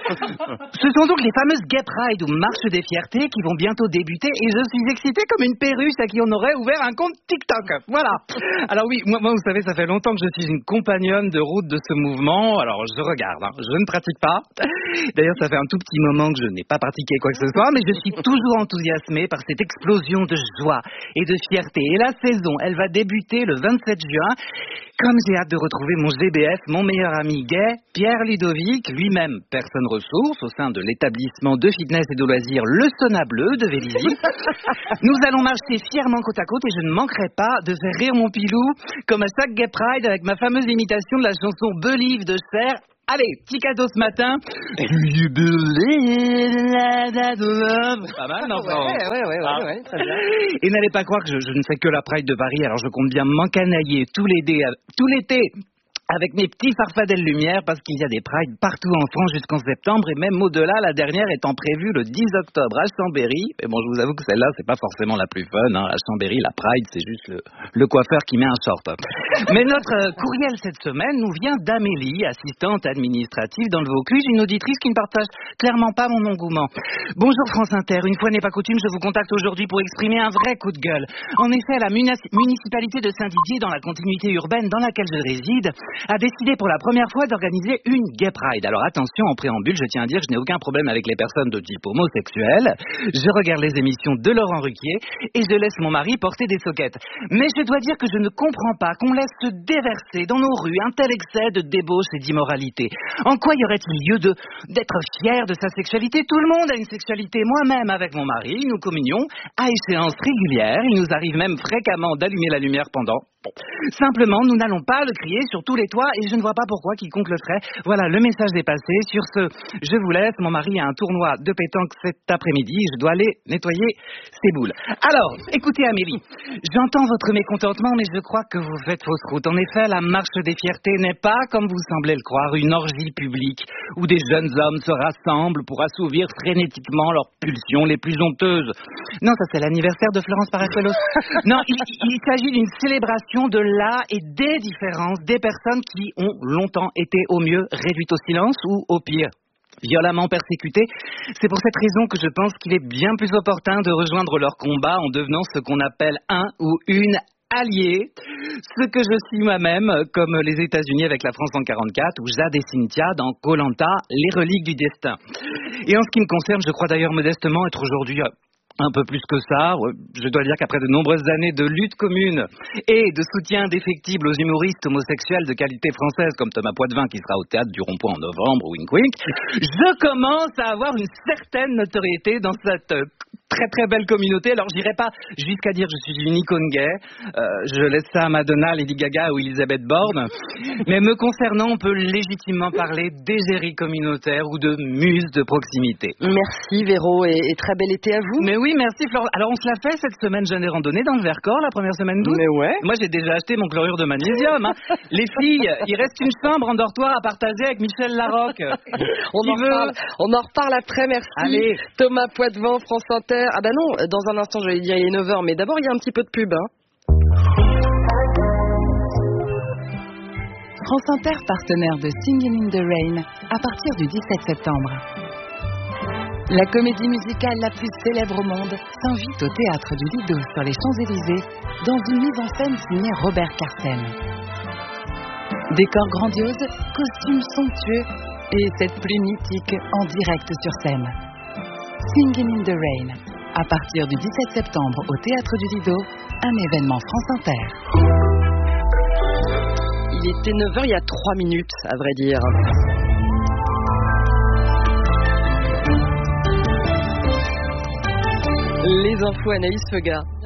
Ce sont donc les fameuses Gay Pride ou marches des fiertés qui vont bientôt débuter et je suis excitée comme une perruche à qui on aurait ouvert un compte TikTok. Voilà. Alors oui, moi, moi vous savez, ça fait longtemps que je suis une compagnonne de route de ce mouvement. Alors je regarde, hein. Je ne pratique pas. D'ailleurs, ça fait un tout petit moment que je n'ai pas pratiqué quoi que ce soit, mais je suis toujours enthousiasmée par cette explosion de joie et de fierté. Et la saison, elle va débuter le vingt-sept juin. Comme j'ai hâte de retrouver mon G B F, mon meilleur ami gay, Pierre Ludovic, lui-même personne ressource au sein de l'établissement de fitness et de loisirs Le Sona Bleu de Vélizy. Nous allons marcher fièrement côte à côte et je ne manquerai pas de faire rire mon pilou comme à chaque Gay Pride avec ma fameuse imitation de la chanson Believe de Cher. Allez, petit cadeau ce matin. You believe that love. Pas mal, non? Ouais, ouais, ouais, ouais, ouais, très bien. Et n'allez pas croire que je, je ne fais que la Pride de Paris, alors je compte bien m'encanailler tout l'été, tout l'été avec mes petits farfadelles lumière parce qu'il y a des prides partout en France jusqu'en septembre et même au-delà, la dernière étant prévue le dix octobre à Chambéry. Mais bon, je vous avoue que celle-là, c'est pas forcément la plus fun, hein. À Chambéry, la pride, c'est juste le, le coiffeur qui met un short. Mais notre euh, courriel cette semaine nous vient d'Amélie, assistante administrative dans le Vaucluse, une auditrice qui ne partage clairement pas mon engouement. Bonjour France Inter, une fois n'est pas coutume, je vous contacte aujourd'hui pour exprimer un vrai coup de gueule. En effet, la munici- municipalité de Saint-Didier, dans la continuité urbaine dans laquelle je réside, a décidé pour la première fois d'organiser une Gay Pride. Alors attention, en préambule, je tiens à dire que je n'ai aucun problème avec les personnes de type homosexuel. Je regarde les émissions de Laurent Ruquier et je laisse mon mari porter des soquettes. Mais je dois dire que je ne comprends pas qu'on laisse se déverser dans nos rues un tel excès de débauche et d'immoralité. En quoi y aurait-il lieu de, d'être fier de sa sexualité? Tout le monde a une sexualité. Moi-même, avec mon mari, nous communions à échéances régulières. Il nous arrive même fréquemment d'allumer la lumière pendant. Simplement, nous n'allons pas le crier sur tous les toits et je ne vois pas pourquoi quiconque le ferait. Voilà, le message est passé. Sur ce, je vous laisse. Mon mari a un tournoi de pétanque cet après-midi. Je dois aller nettoyer ses boules. Alors, écoutez Amélie, j'entends votre mécontentement, mais je crois que vous faites fausse route. En effet, la marche des fiertés n'est pas, comme vous semblez le croire, une orgie publique où des jeunes hommes se rassemblent pour assouvir frénétiquement leurs pulsions les plus honteuses. Non, ça c'est l'anniversaire de Florence Paracuelos. Non, il, il s'agit d'une célébration de la et des différences des personnes qui ont longtemps été au mieux réduites au silence ou au pire violemment persécutées. C'est pour cette raison que je pense qu'il est bien plus opportun de rejoindre leur combat en devenant ce qu'on appelle un ou une allié, ce que je suis moi-même, comme les États-Unis avec la France en quarante-quatre ou Jade et Cynthia dans Koh-Lanta, les reliques du destin. Et en ce qui me concerne, je crois d'ailleurs modestement être aujourd'hui un peu plus que ça. Je dois dire qu'après de nombreuses années de lutte commune et de soutien indéfectible aux humoristes homosexuels de qualité française comme Thomas Poitvin qui sera au théâtre du Rond-Point en novembre, wink wink, je commence à avoir une certaine notoriété dans cette très très belle communauté. Alors j'irai pas jusqu'à dire que je suis une icône gay, euh, je laisse ça à Madonna, Lady Gaga ou Elisabeth Borne, mais me concernant on peut légitimement parler d'égérie communautaire ou de muse de proximité. Merci Véro et, et très bel été à vous. Mais oui, merci Florence. Alors on se l'a fait cette semaine jeûne et randonnée dans le Vercors la première semaine d'août. Mais ouais. Moi j'ai déjà acheté mon chlorure de magnésium. Hein. Les filles, il reste une chambre en dortoir à partager avec Michel Larocque. on, en reparle, on en reparle après, merci. Allez. Thomas Poitvin, France Inter. Ah bah non, dans un instant j'allais dire il est neuf heures, mais d'abord il y a un petit peu de pub. Hein. France Inter, partenaire de Singing in the Rain, à partir du dix-sept septembre. La comédie musicale la plus célèbre au monde s'invite au théâtre du Lido sur les Champs-Élysées dans une mise en scène signée Robert Carsen. Décors grandioses, costumes somptueux et cette pluie mythique en direct sur scène. Singing in the Rain, à partir du dix-sept septembre au théâtre du Lido, un événement France Inter. Il était neuf heures il y a trois minutes, à vrai dire. Les infos, Anaïs Feuga.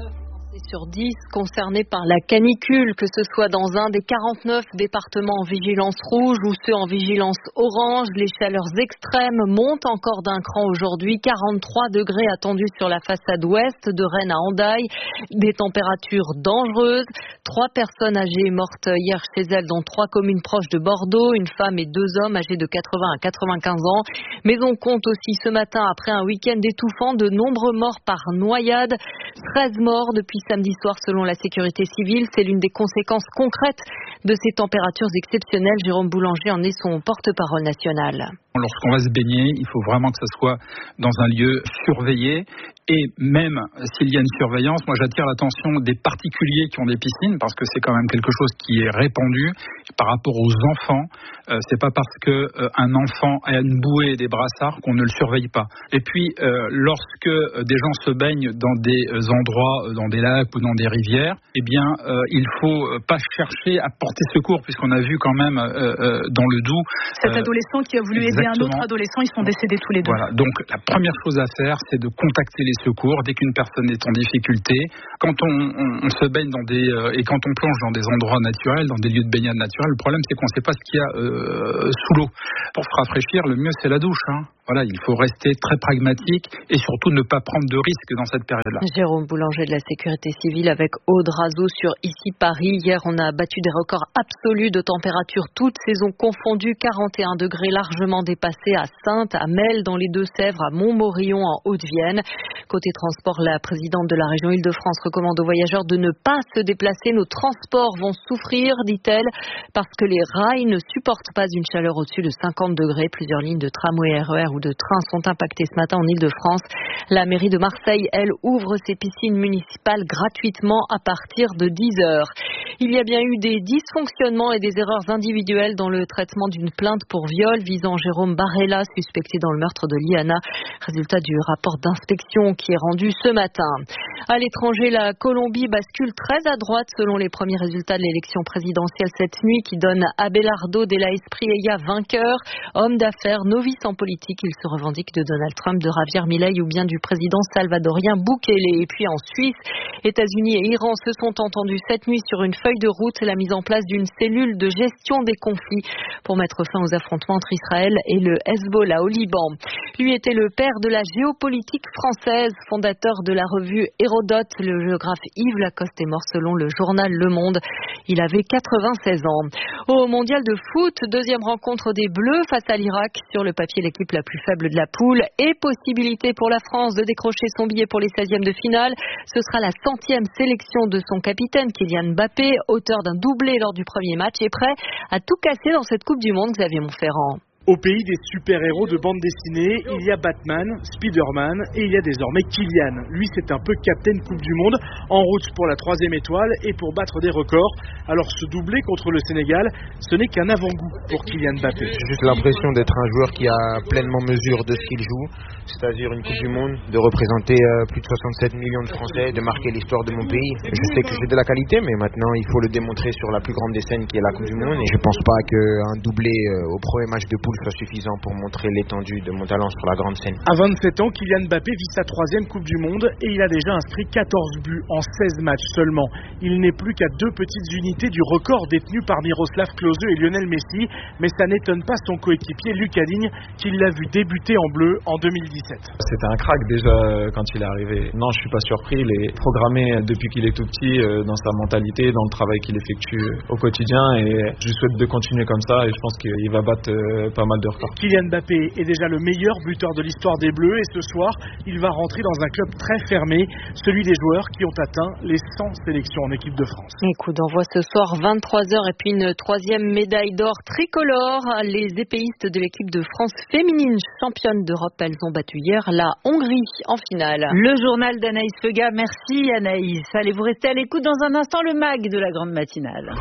Sur dix concernés par la canicule, que ce soit dans un des quarante-neuf départements en vigilance rouge ou ceux en vigilance orange, les chaleurs extrêmes montent encore d'un cran aujourd'hui. quarante-trois degrés attendus sur la façade ouest de Rennes à Hendaye, des températures dangereuses. Trois personnes âgées mortes hier chez elles dans trois communes proches de Bordeaux, une femme et deux hommes âgés de quatre-vingts à quatre-vingt-quinze ans. Mais on compte aussi ce matin, après un week-end étouffant, de nombreux morts par noyade. treize morts depuis samedi soir selon la sécurité civile. C'est l'une des conséquences concrètes de ces températures exceptionnelles. Jérôme Boulanger en est son porte-parole national. Lorsqu'on va se baigner, il faut vraiment que ce soit dans un lieu surveillé. Et même s'il y a une surveillance, moi j'attire l'attention des particuliers qui ont des piscines, parce que c'est quand même quelque chose qui est répandu. Par rapport aux enfants, euh, c'est pas parce que euh, un enfant a une bouée et des brassards qu'on ne le surveille pas. Et puis euh, lorsque des gens se baignent dans des endroits, dans des lacs ou dans des rivières, eh bien euh, il faut pas chercher à porter secours, puisqu'on a vu quand même euh, euh, dans le Doubs cet euh, adolescent qui a voulu aider un autre adolescent, ils sont décédés tous les deux. Voilà, donc la première chose à faire, c'est de contacter les secours dès qu'une personne est en difficulté. Quand on, on, on se baigne dans des euh, et quand on plonge dans des endroits naturels, dans des lieux de baignade naturels, le problème c'est qu'on ne sait pas ce qu'il y a euh, sous l'eau. Pour se rafraîchir, le mieux c'est la douche. Hein. Voilà, il faut rester très pragmatique et surtout ne pas prendre de risques dans cette période-là. Jérôme Boulanger de la Sécurité Civile avec Aude Razo sur Ici Paris. Hier, on a battu des records absolus de température, toutes saisons confondues. quarante et un degrés largement dépassés à Saintes, à Melle dans les Deux-Sèvres, à Montmorillon en Haute-Vienne. Côté transport, la présidente de la région Île-de-France recommande aux voyageurs de ne pas se déplacer. Nos transports vont souffrir, dit-elle, parce que les rails ne supportent pas une chaleur au-dessus de cinquante degrés. Plusieurs lignes de tramway, R E R ou de train sont impactées ce matin en Île-de-France. La mairie de Marseille, elle, ouvre ses piscines municipales gratuitement à partir de dix heures. Il y a bien eu des dysfonctionnements et des erreurs individuelles dans le traitement d'une plainte pour viol visant Jérôme Barella, suspecté dans le meurtre de Liana. Résultat du rapport d'inspection qui est rendu ce matin. À l'étranger, la Colombie bascule très à droite selon les premiers résultats de l'élection présidentielle cette nuit qui donne Abelardo de la Espriella vainqueur. Homme d'affaires, novice en politique, il se revendique de Donald Trump, de Javier Milei ou bien du président salvadorien Bukele. Et puis en Suisse, États-Unis et Iran se sont entendus cette nuit sur une feuille de route, la mise en place d'une cellule de gestion des conflits pour mettre fin aux affrontements entre Israël et le Hezbollah au Liban. Lui était le père de la géopolitique française, fondateur de la revue Hérodote. Le géographe Yves Lacoste est mort selon le journal Le Monde. Il avait quatre-vingt-seize ans. Au mondial de foot, deuxième rencontre des Bleus face à l'Irak. Sur le papier, l'équipe la plus faible de la poule et possibilité pour la France de décrocher son billet pour les seizièmes de finale. Ce sera la centième sélection de son capitaine Kylian Mbappé, auteur d'un doublé lors du premier match et prêt à tout casser dans cette Coupe du Monde, Xavier Montferrand. Au pays des super-héros de bande dessinée, il y a Batman, Spider-Man et il y a désormais Kylian. Lui, c'est un peu Captain Coupe du Monde, en route pour la troisième étoile et pour battre des records. Alors ce doublé contre le Sénégal, ce n'est qu'un avant-goût pour Kylian Mbappé. J'ai juste l'impression d'être un joueur qui a pleinement mesure de ce qu'il joue, c'est-à-dire une Coupe du Monde, de représenter plus de soixante-sept millions de Français, de marquer l'histoire de mon pays. Je sais que j'ai de la qualité, mais maintenant il faut le démontrer sur la plus grande des scènes qui est la Coupe du Monde. Et je ne pense pas qu'un doublé au premier match de poule soit suffisant pour montrer l'étendue de mon talent sur la grande scène. À vingt-sept ans, Kylian Mbappé vit sa troisième Coupe du Monde et il a déjà inscrit quatorze buts en seize matchs seulement. Il n'est plus qu'à deux petites unités du record détenu par Miroslav Klose et Lionel Messi, mais ça n'étonne pas son coéquipier Lucas Digne qui l'a vu débuter en bleu en deux mille dix-sept. C'était un crack déjà quand il est arrivé. Non, je suis pas surpris, il est programmé depuis qu'il est tout petit dans sa mentalité, dans le travail qu'il effectue au quotidien et je lui souhaite de continuer comme ça et je pense qu'il va battre pas mal de records. Kylian Mbappé est déjà le meilleur buteur de l'histoire des Bleus et ce soir, il va rentrer dans un club très fermé, celui des joueurs qui ont atteint les cent sélections en équipe de France. Et coup d'envoi ce soir, vingt-trois heures et puis une troisième médaille d'or tricolore. Les épéistes de l'équipe de France féminine, championne d'Europe, elles ont battu hier la Hongrie en finale. Le journal d'Anaïs Feuga. Merci Anaïs. Allez, vous restez à l'écoute dans un instant, le mag de la grande matinale.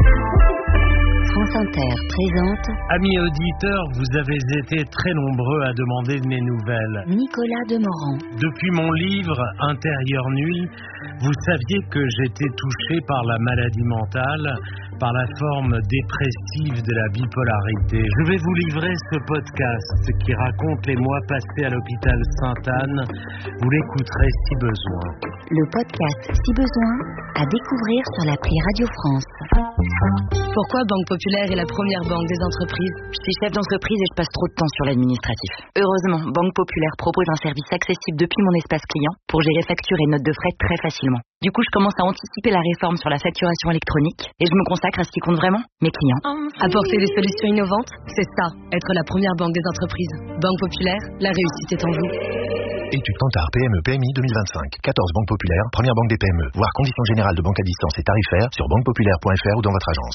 France Inter présente. Amis auditeurs, vous avez été très nombreux à demander de mes nouvelles. Nicolas Demorand. Depuis mon livre Intérieur Nuit, vous saviez que j'étais touché par la maladie mentale, par la forme dépressive de la bipolarité. Je vais vous livrer ce podcast qui raconte les mois passés à l'hôpital Sainte-Anne. Vous l'écouterez si besoin. Le podcast Si besoin, à découvrir sur l'appli Radio France. Pourquoi Banque Populaire est la première banque des entreprises? Je suis chef d'entreprise et je passe trop de temps sur l'administratif. Heureusement, Banque Populaire propose un service accessible depuis mon espace client pour gérer factures et notes de frais très facilement. Du coup, je commence à anticiper la réforme sur la facturation électronique et je me consacre à ce qui compte vraiment, mes clients. Apporter des solutions innovantes, c'est ça, être la première banque des entreprises. Banque Populaire, la réussite est en vous. Étude Kantar P M E P M I deux mille vingt-cinq. quatorze banques populaires, première banque des P M E. Voir conditions générales de banque à distance et tarifaires sur banque populaire point f r ou dans votre agence.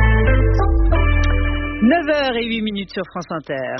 neuf heures huit minutes sur France Inter.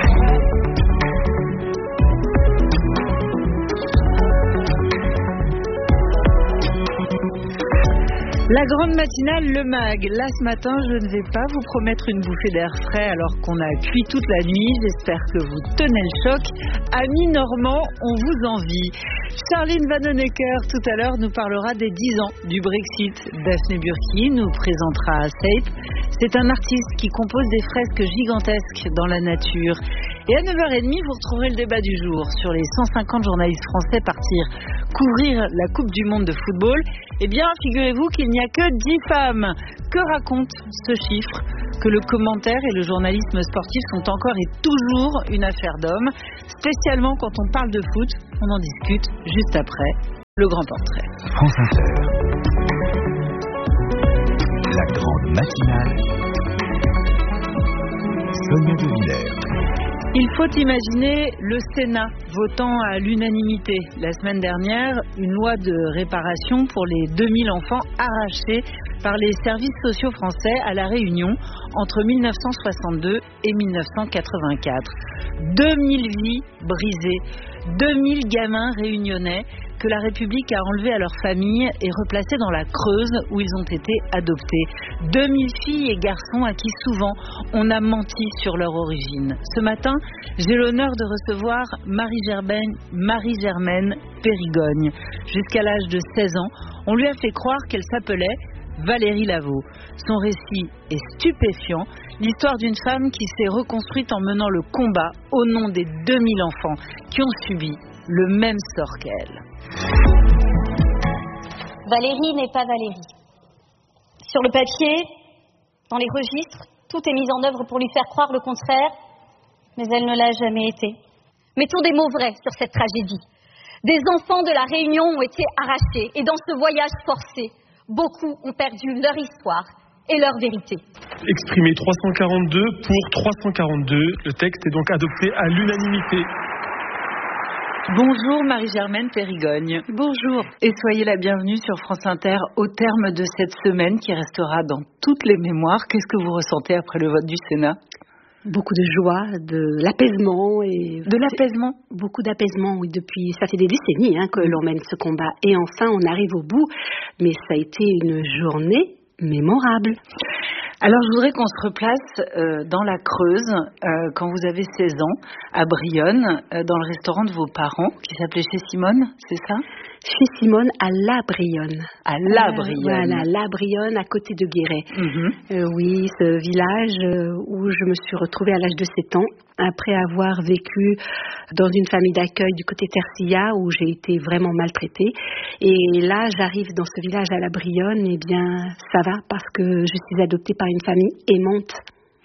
La grande matinale, le mag. Là, ce matin, je ne vais pas vous promettre une bouffée d'air frais alors qu'on a cuit toute la nuit. J'espère que vous tenez le choc. Amis normands, on vous envie. Charline Vanhoenacker, tout à l'heure, nous parlera des dix ans du Brexit. Daphné Burki nous présentera Sape. C'est un artiste qui compose des fresques gigantesques dans la nature. Et à neuf heures trente, vous retrouverez le débat du jour sur les cent cinquante journalistes français partir couvrir la Coupe du Monde de football. Eh bien, figurez-vous qu'il n'y a que dix femmes. Que raconte ce chiffre? Que le commentaire et le journalisme sportif sont encore et toujours une affaire d'hommes. Spécialement quand on parle de foot, on en discute juste après le grand portrait. France Inter. La grande matinale. Sonia De Villers. Il faut imaginer le Sénat votant à l'unanimité la semaine dernière une loi de réparation pour les deux mille enfants arrachés par les services sociaux français à La Réunion entre mille neuf cent soixante-deux et mille neuf cent quatre-vingt-quatre. deux mille vies brisées, deux mille gamins réunionnais que la République a enlevés à leur famille et replacés dans la Creuse où ils ont été adoptés. deux mille filles et garçons à qui souvent on a menti sur leur origine. Ce matin, j'ai l'honneur de recevoir Marie-Germaine, Marie-Germaine Périgogne. Jusqu'à l'âge de seize ans, on lui a fait croire qu'elle s'appelait Valérie Laveau. Son récit est stupéfiant, l'histoire d'une femme qui s'est reconstruite en menant le combat au nom des deux mille enfants qui ont subi le même sort qu'elle. Valérie n'est pas Valérie. Sur le papier, dans les registres, tout est mis en œuvre pour lui faire croire le contraire, mais elle ne l'a jamais été. Mettons des mots vrais sur cette tragédie. Des enfants de La Réunion ont été arrachés et dans ce voyage forcé, beaucoup ont perdu leur histoire et leur vérité. Exprimé trois cent quarante-deux pour trois cent quarante-deux, le texte est donc adopté à l'unanimité. Bonjour Marie-Germaine Périgogne. Bonjour. Et soyez la bienvenue sur France Inter au terme de cette semaine qui restera dans toutes les mémoires. Qu'est-ce que vous ressentez après le vote du Sénat? Beaucoup de joie, de l'apaisement et de l'apaisement. Beaucoup d'apaisement, oui. Depuis, ça fait des décennies hein, que l'on mène ce combat et enfin on arrive au bout. Mais ça a été une journée mémorable. Alors je voudrais qu'on se replace euh, dans la Creuse euh, quand vous avez seize ans à Brionne, euh, dans le restaurant de vos parents qui s'appelait Chez Simone, c'est ça? Chez Simone à La Brionne. À La Brionne. Euh, voilà, La Brionne à côté de Guéret. Mm-hmm. Euh, oui, ce village euh, où je me suis retrouvée à l'âge de sept ans après avoir vécu dans une famille d'accueil du côté Tercilla où j'ai été vraiment maltraitée. Et là, j'arrive dans ce village à La Brionne, et eh bien ça va parce que je suis adoptée par une famille aimante.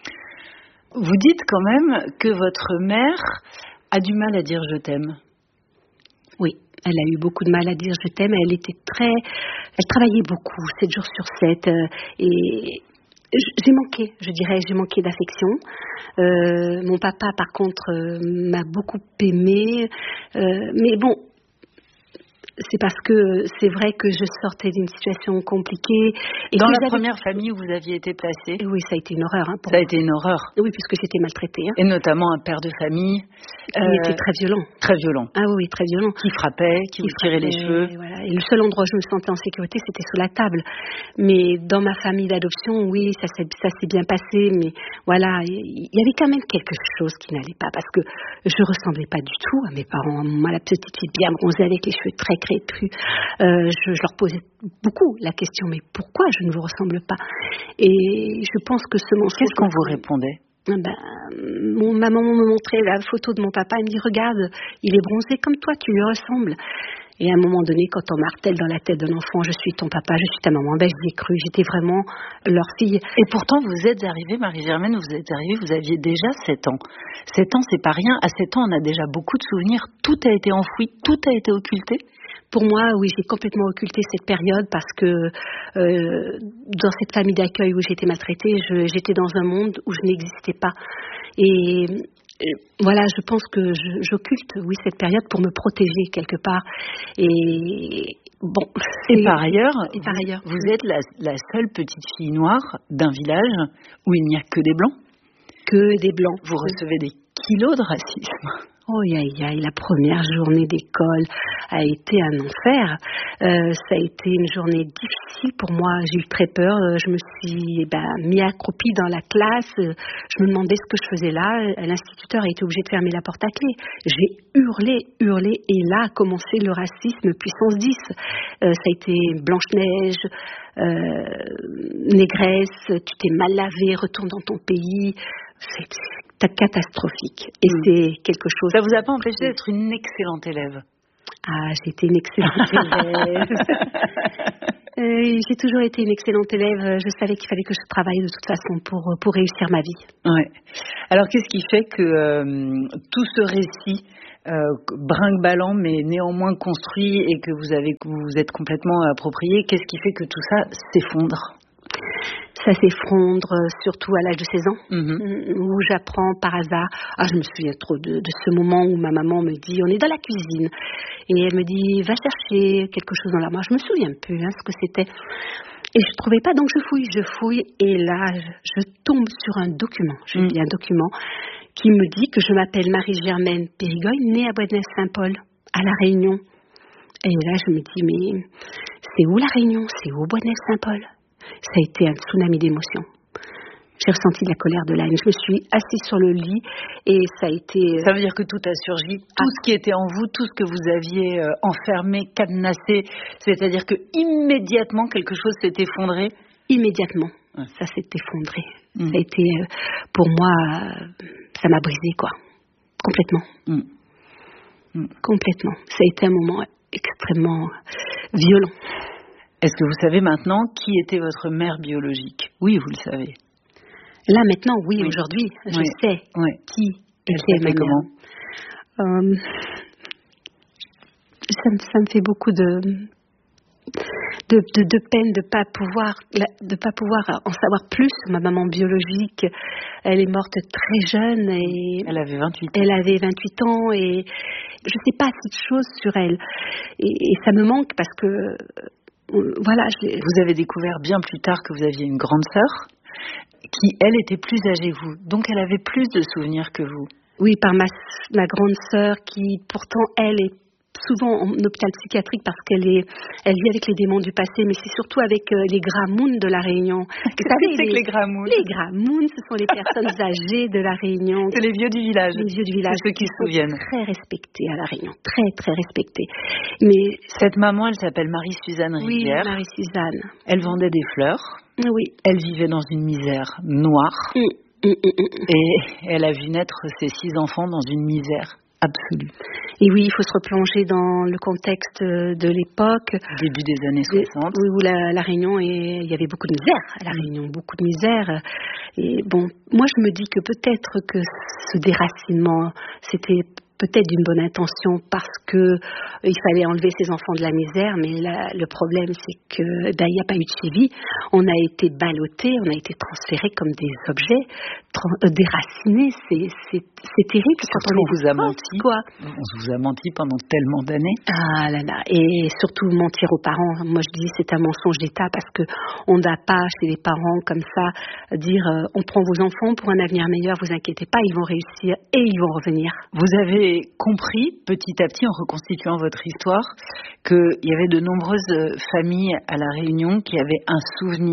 Vous dites quand même que votre mère a du mal à dire je t'aime. Oui. Elle a eu beaucoup de mal à dire je t'aime. Elle était très, elle travaillait beaucoup, sept jours sur sept, euh, et j'ai manqué, je dirais, j'ai manqué d'affection. Euh, mon papa, par contre, euh, m'a beaucoup aimée, euh, mais bon. C'est parce que c'est vrai que je sortais d'une situation compliquée. Et dans la première famille où vous aviez été placée? Oui, ça a été une horreur. Hein, pour ça moi. a été une horreur. Oui, puisque j'étais maltraitée. Hein. Et notamment un père de famille. Qui euh, était très violent. Très violent. Ah oui, très violent. Qui frappait, qui, qui vous tirait les cheveux. Et, voilà. Et le seul endroit où je me sentais en sécurité, c'était sous la table. Mais dans ma famille d'adoption, oui, ça s'est, ça s'est bien passé. Mais voilà, il y avait quand même quelque chose qui n'allait pas. Parce que je ressemblais pas du tout à mes parents. Moi, la petite fille bien bronzée avec les cheveux très malgré tout. Euh, je, je leur posais beaucoup la question, mais pourquoi je ne vous ressemble pas? Et je pense que ce mensonge... Qu'est-ce qu'on vous répondait? Ben, mon maman me montrait la photo de mon papa, elle me dit regarde, il est bronzé comme toi, tu lui ressembles. Et à un moment donné, quand on martèle dans la tête d'un enfant, je suis ton papa, je suis ta maman, ben j'y ai cru, j'étais vraiment leur fille. Et pourtant, vous êtes arrivée, Marie-Germaine, vous êtes arrivée, vous aviez déjà sept ans. sept ans, c'est pas rien. À sept ans, on a déjà beaucoup de souvenirs. Tout a été enfoui, tout a été occulté. Pour moi, oui, j'ai complètement occulté cette période parce que euh, dans cette famille d'accueil où j'étais maltraitée, je, j'étais dans un monde où je n'existais pas. Et euh, voilà, je pense que je, j'occulte, oui, cette période pour me protéger quelque part. Et bon. Et par ailleurs, et par ailleurs, vous, vous êtes la, la seule petite fille noire d'un village où il n'y a que des blancs. Que des blancs. Vous recevez des kilos de racisme. Oh, aïe, aïe, la première journée d'école a été un enfer. Euh, ça a été une journée difficile pour moi. J'ai eu très peur. Je me suis ben, mis accroupie dans la classe. Je me demandais ce que je faisais là. L'instituteur a été obligé de fermer la porte à clé. J'ai hurlé, hurlé. Et là a commencé le racisme puissance dix. Euh, ça a été Blanche-Neige, euh, négresse, tu t'es mal lavé, retourne dans ton pays. C'est catastrophique. Et mmh. c'est quelque chose... Ça vous a pas empêché d'être une excellente élève? Ah, j'ai été une excellente élève. euh, j'ai toujours été une excellente élève. Je savais qu'il fallait que je travaille de toute façon pour, pour réussir ma vie. Ouais. Alors, qu'est-ce qui fait que euh, tout ce récit euh, brinque-ballant, mais néanmoins construit et que vous, avez, que vous êtes complètement approprié, qu'est-ce qui fait que tout ça s'effondre? Ça s'effondre surtout à l'âge de seize ans, mmh. où j'apprends par hasard. Ah, je me souviens trop de, de ce moment où ma maman me dit, on est dans la cuisine, et elle me dit, va chercher quelque chose dans l'armoire. Je me souviens plus hein, ce que c'était. Et je trouvais pas, donc je fouille, je fouille, et là, je, je tombe sur un document, je mmh. dis un document, qui me dit que je m'appelle Marie-Germaine Périgogne, née à Boisnef-Saint-Paul, à La Réunion. Et là, je me dis, mais c'est où La Réunion? C'est où Boisnef-Saint-Paul? Ça a été un tsunami d'émotions. J'ai ressenti de la colère, de la haine. Je me suis assise sur le lit et ça a été... Ça veut dire que tout a surgi, tout ah. ce qui était en vous, tout ce que vous aviez euh, enfermé, cadenassé, c'est-à-dire que immédiatement quelque chose s'est effondré. Immédiatement, ouais. Ça s'est effondré. Mmh. Ça a été, euh, pour moi, euh, ça m'a brisé, quoi. Complètement. Mmh. Mmh. Complètement. Ça a été un moment extrêmement violent. Est-ce que vous savez maintenant qui était votre mère biologique? Oui, vous le savez. Là, maintenant, oui, oui. Aujourd'hui, je oui. sais oui. qui était ma mère. Comment euh, ça, me, ça me fait beaucoup de, de, de, de peine de ne pas pouvoir, de pas pouvoir en savoir plus. Ma maman biologique, elle est morte très jeune. Et elle avait vingt-huit ans. Elle avait vingt-huit ans et je ne sais pas assez de choses sur elle. Et, et ça me manque parce que... Voilà, je... Vous avez découvert bien plus tard que vous aviez une grande sœur qui, elle, était plus âgée que vous. Donc, elle avait plus de souvenirs que vous. Oui, par ma, ma grande sœur qui, pourtant, elle est souvent en hôpital psychiatrique parce qu'elle est, elle vit avec les démons du passé, mais c'est surtout avec euh, les gramouns de la Réunion. Vous savez, c'est les, que les gramouns Les gramouns, ce sont les personnes âgées de la Réunion. C'est les vieux du village. Les vieux du village. C'est ceux qui se souviennent. Très respectés à la Réunion, très très respectés. Mais cette maman, elle s'appelle Marie-Suzanne Rivière. Oui, Marie-Suzanne. Elle vendait des fleurs. Oui. Elle vivait dans une misère noire. Mm. Mm, mm, mm. Et elle a vu naître ses six enfants dans une misère absolue. Et oui, il faut se replonger dans le contexte de l'époque. Début des années soixante. Oui, où la, la Réunion, est, il y avait beaucoup de misère à la Réunion, beaucoup de misère. Et bon, moi je me dis que peut-être que ce déracinement, c'était peut-être d'une bonne intention parce que euh, il fallait enlever ces enfants de la misère, mais là, le problème c'est que ben, il n'y a pas eu de suivi. On a été ballottés, on a été transférés comme des objets, tra- euh, déracinés. C'est, c'est, c'est terrible. Quand on vous a menti, quoi. On vous a menti pendant tellement d'années. Ah là là, et surtout mentir aux parents. Moi je dis c'est un mensonge d'État parce que on n'a pas chez les parents comme ça dire euh, on prend vos enfants pour un avenir meilleur, vous inquiétez pas, ils vont réussir et ils vont revenir. Vous avez compris petit à petit en reconstituant votre histoire qu'il y avait de nombreuses familles à La Réunion qui avaient un souvenir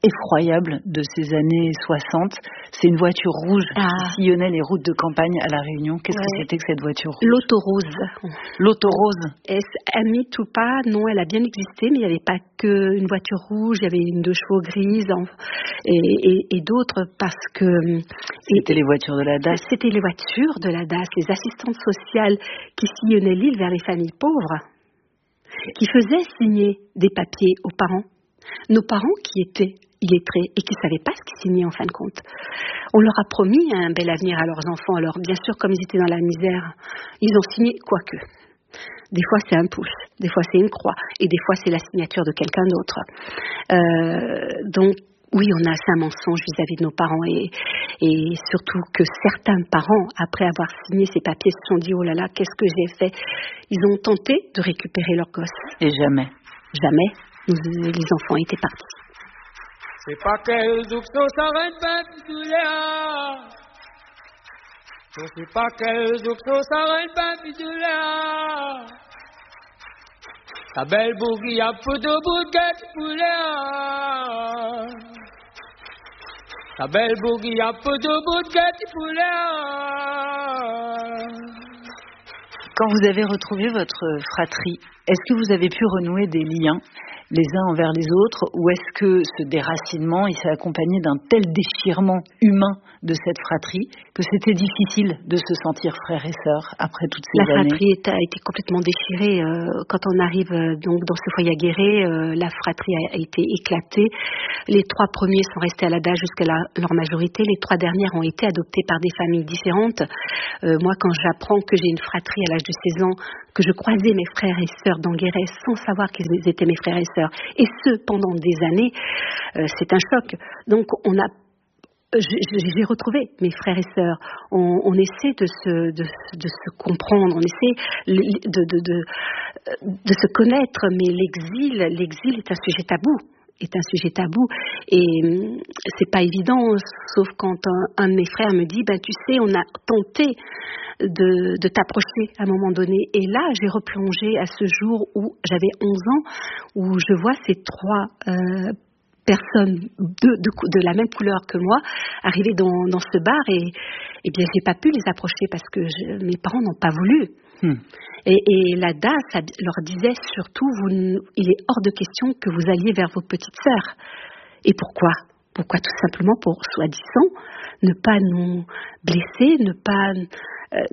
effroyable de ces années soixante. C'est une voiture rouge ah. qui sillonnait les routes de campagne à La Réunion. Qu'est-ce ouais. que c'était que cette voiture rouge? L'Autorose. L'Autorose. Un mythe ou pas, non, elle a bien existé, mais il n'y avait pas qu'une voiture rouge, il y avait une de chevaux grise et, et, et d'autres parce que... C'était et, les voitures de la D A S. C'était les voitures de la D A S, les assistantes sociales qui sillonnaient l'île vers les familles pauvres, qui faisaient signer des papiers aux parents. Nos parents qui étaient illettrés et qui ne savaient pas ce qu'ils signaient en fin de compte. On leur a promis un bel avenir à leurs enfants. Alors bien sûr, comme ils étaient dans la misère, ils ont signé quoique. Des fois c'est un pouce, des fois c'est une croix et des fois c'est la signature de quelqu'un d'autre. Euh, donc oui, on a assez un mensonge vis-à-vis de nos parents et, et surtout que certains parents, après avoir signé ces papiers, se sont dit « Oh là là, qu'est-ce que j'ai fait ?» Ils ont tenté de récupérer leur gosse. Et jamais. Jamais. Nous, les enfants étaient partis. C'est pas qu'elle zoukso s'arrête pas pitoula. C'est pas qu'elle zoukso s'arrête pas pitoula. Ta belle bougie a peu de bouquet poula. Ta belle bougie a peu de bouquet poula. Quand vous avez retrouvé votre fratrie, est-ce que vous avez pu renouer des liens les uns envers les autres, ou est-ce que ce déracinement, il s'est accompagné d'un tel déchirement humain de cette fratrie que c'était difficile de se sentir frère et sœur après toutes ces la années? La fratrie a été complètement déchirée. Euh, quand on arrive euh, donc dans ce foyer aguerré, euh, la fratrie a, a été éclatée. Les trois premiers sont restés à la D A S jusqu'à la, leur majorité. Les trois dernières ont été adoptées par des familles différentes. Euh, moi, quand j'apprends que j'ai une fratrie à l'âge de seize ans, que je croisais mes frères et sœurs dans Guéret sans savoir qu'ils étaient mes frères et sœurs, et ce pendant des années, euh, c'est un choc. Donc on a j'ai retrouvé mes frères et sœurs. On, on essaie de se, de, de se comprendre, on essaie de, de, de, de se connaître, mais l'exil, l'exil est un sujet tabou. est un sujet tabou et c'est pas évident, sauf quand un, un de mes frères me dit ben tu sais on a tenté de, de t'approcher à un moment donné et là j'ai replongé à ce jour où j'avais onze ans où je vois ces trois euh, personnes de, de, de la même couleur que moi arriver dans, dans ce bar et, et bien j'ai pas pu les approcher parce que je, mes parents n'ont pas voulu. Hmm. Et, et la D A S leur disait surtout, vous, il est hors de question que vous alliez vers vos petites sœurs. Et pourquoi ? Pourquoi ? Tout simplement pour, soi-disant, ne pas nous blesser, ne pas, euh,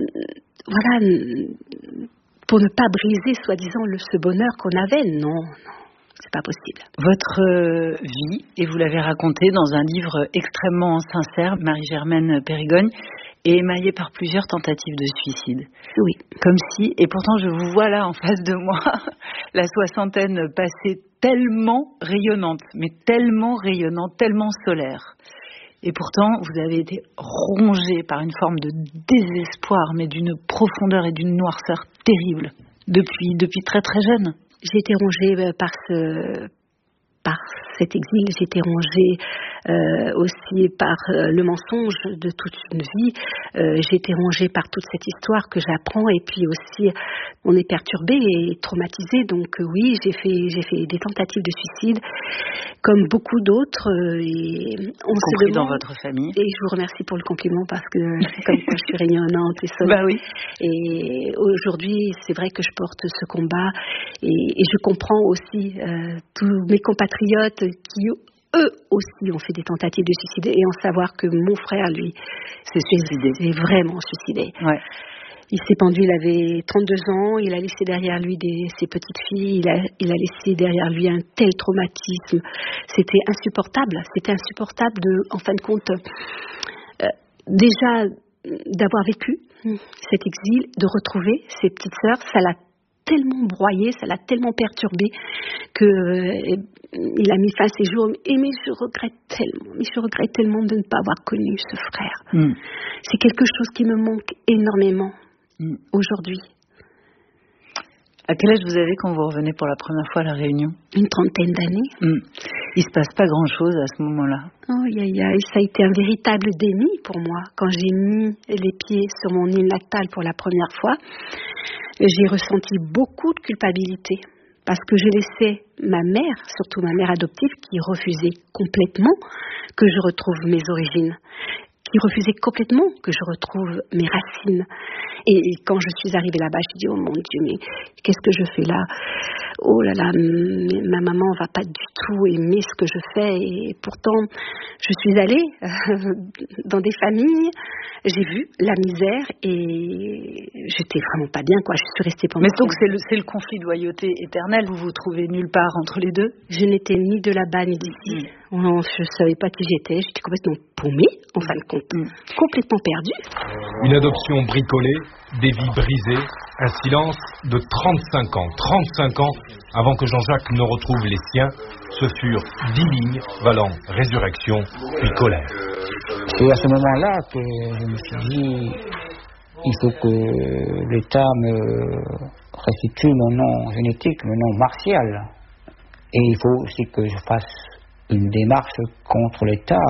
voilà, pour ne pas briser, soi-disant, le, ce bonheur qu'on avait. Non, non. C'est pas possible. Votre euh, vie, et vous l'avez raconté dans un livre extrêmement sincère, Marie-Germaine Périgogne, est émaillée par plusieurs tentatives de suicide. Oui. Comme si, et pourtant je vous vois là en face de moi, la soixantaine passée tellement rayonnante, mais tellement rayonnante, tellement solaire. Et pourtant, vous avez été rongée par une forme de désespoir, mais d'une profondeur et d'une noirceur terrible, depuis, depuis très très jeune. J'ai été rongée par ce, par cet exil, j'ai été rongée euh, aussi par euh, le mensonge de toute une vie. Euh, j'ai été rongée par toute cette histoire que j'apprends et puis aussi on est perturbé et traumatisé. Donc euh, oui, j'ai fait j'ai fait des tentatives de suicide comme beaucoup d'autres. Euh, et on se demande, dans votre famille. Et je vous remercie pour le compliment parce que comme je suis rayonnante et seule. Bah oui. Et aujourd'hui, c'est vrai que je porte ce combat et, et je comprends aussi euh, tous mes compatriotes qui eux aussi ont fait des tentatives de suicide et en savoir que mon frère lui s'est suicidé, s'est vraiment suicidé. Ouais. Il s'est pendu, il avait trente-deux ans, il a laissé derrière lui des, ses petites filles, il a, il a laissé derrière lui un tel traumatisme. C'était insupportable, c'était insupportable de, en fin de compte, euh, déjà d'avoir vécu cet exil, de retrouver ses petites sœurs, ça l'a tellement broyé, ça l'a tellement perturbé que euh, il a mis fin à ses jours. Et mais je regrette tellement, mais je regrette tellement de ne pas avoir connu ce frère. Mm. C'est quelque chose qui me manque énormément mm. aujourd'hui. À quel âge vous avez quand vous revenez pour la première fois à La Réunion ? Une trentaine d'années. Mm. Il se passe pas grand-chose à ce moment-là. Oh, y a, y a, ça a été un véritable déni pour moi. Quand j'ai mis les pieds sur mon île natale pour la première fois, j'ai ressenti beaucoup de culpabilité parce que je laissais ma mère, surtout ma mère adoptive, qui refusait complètement que je retrouve mes origines, qui refusait complètement que je retrouve mes racines. Et quand je suis arrivée là-bas, je me dis, oh mon Dieu, mais qu'est-ce que je fais là? Oh là là, ma maman va pas du tout aimer ce que je fais. Et pourtant, je suis allée euh, dans des familles, j'ai vu la misère et j'étais vraiment pas bien, quoi. Je suis restée pendant... Mais donc c'est le, c'est le conflit de loyauté éternel, vous vous trouvez nulle part entre les deux? Je n'étais ni de là-bas ni d'ici. Mmh. Je savais pas qui j'étais, j'étais complètement paumée, en fin de compte, mmh. complètement perdue. Une adoption bricolée, des vies brisées, un silence de trente-cinq ans. trente-cinq ans avant que Jean-Jacques ne retrouve les siens. Ce furent dix lignes valant résurrection puis colère. C'est à ce moment-là que je me suis dit, il faut que l'État me restitue mon nom génétique, mon nom martial. Et il faut aussi que je fasse une démarche contre l'État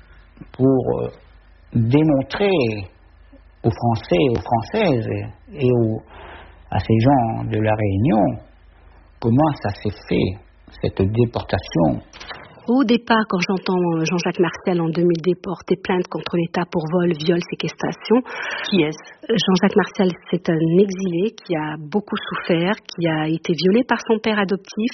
pour démontrer aux Français, aux Françaises et aux, à ces gens de La Réunion comment ça s'est fait, cette déportation. Au départ, quand j'entends Jean-Jacques Martial en deux mille déporter plainte contre l'État pour vol, viol, séquestration. Qui est-ce? Jean-Jacques Martial, c'est un exilé qui a beaucoup souffert, qui a été violé par son père adoptif.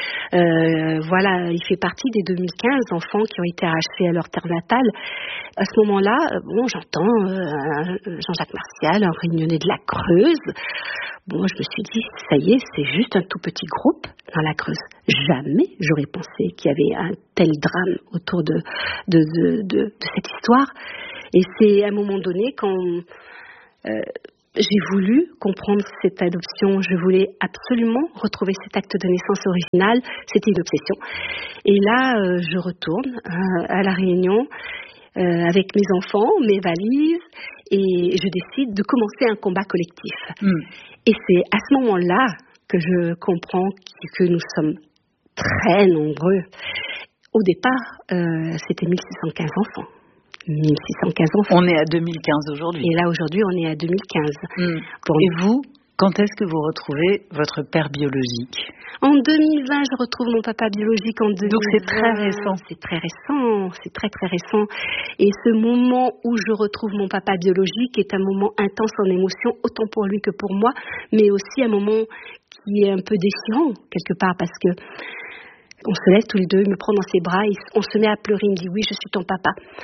Euh, voilà, il fait partie des deux mille quinze enfants qui ont été arrachés à leur terre natale. À ce moment-là, bon, j'entends euh, Jean-Jacques Martial, un réunionnais de la Creuse. Bon, je me suis dit, ça y est, c'est juste un tout petit groupe dans la Creuse. Jamais j'aurais pensé qu'il y avait un tel drame autour de, de, de, de, de cette histoire. Et c'est à un moment donné quand euh, j'ai voulu comprendre cette adoption, je voulais absolument retrouver cet acte de naissance original. C'était une obsession. Et là, euh, je retourne euh, à La Réunion euh, avec mes enfants, mes valises, et je décide de commencer un combat collectif. Mm. Et c'est à ce moment-là que je comprends que nous sommes très nombreux. Au départ, euh, c'était mille six cent quinze enfants. mille six cent quinze enfants. On est à deux mille quinze aujourd'hui. Et là, aujourd'hui, on est à deux mille quinze. Mm. Et vous, quand est-ce que vous retrouvez votre père biologique? En deux mille vingt, je retrouve mon papa biologique en deux mille vingt. Donc c'est très récent. C'est très récent, c'est très très récent. Et ce moment où je retrouve mon papa biologique est un moment intense en émotion, autant pour lui que pour moi, mais aussi un moment qui est un peu déchirant, quelque part, parce que on se lève tous les deux, il me prend dans ses bras, on se met à pleurer, il me dit oui, je suis ton papa.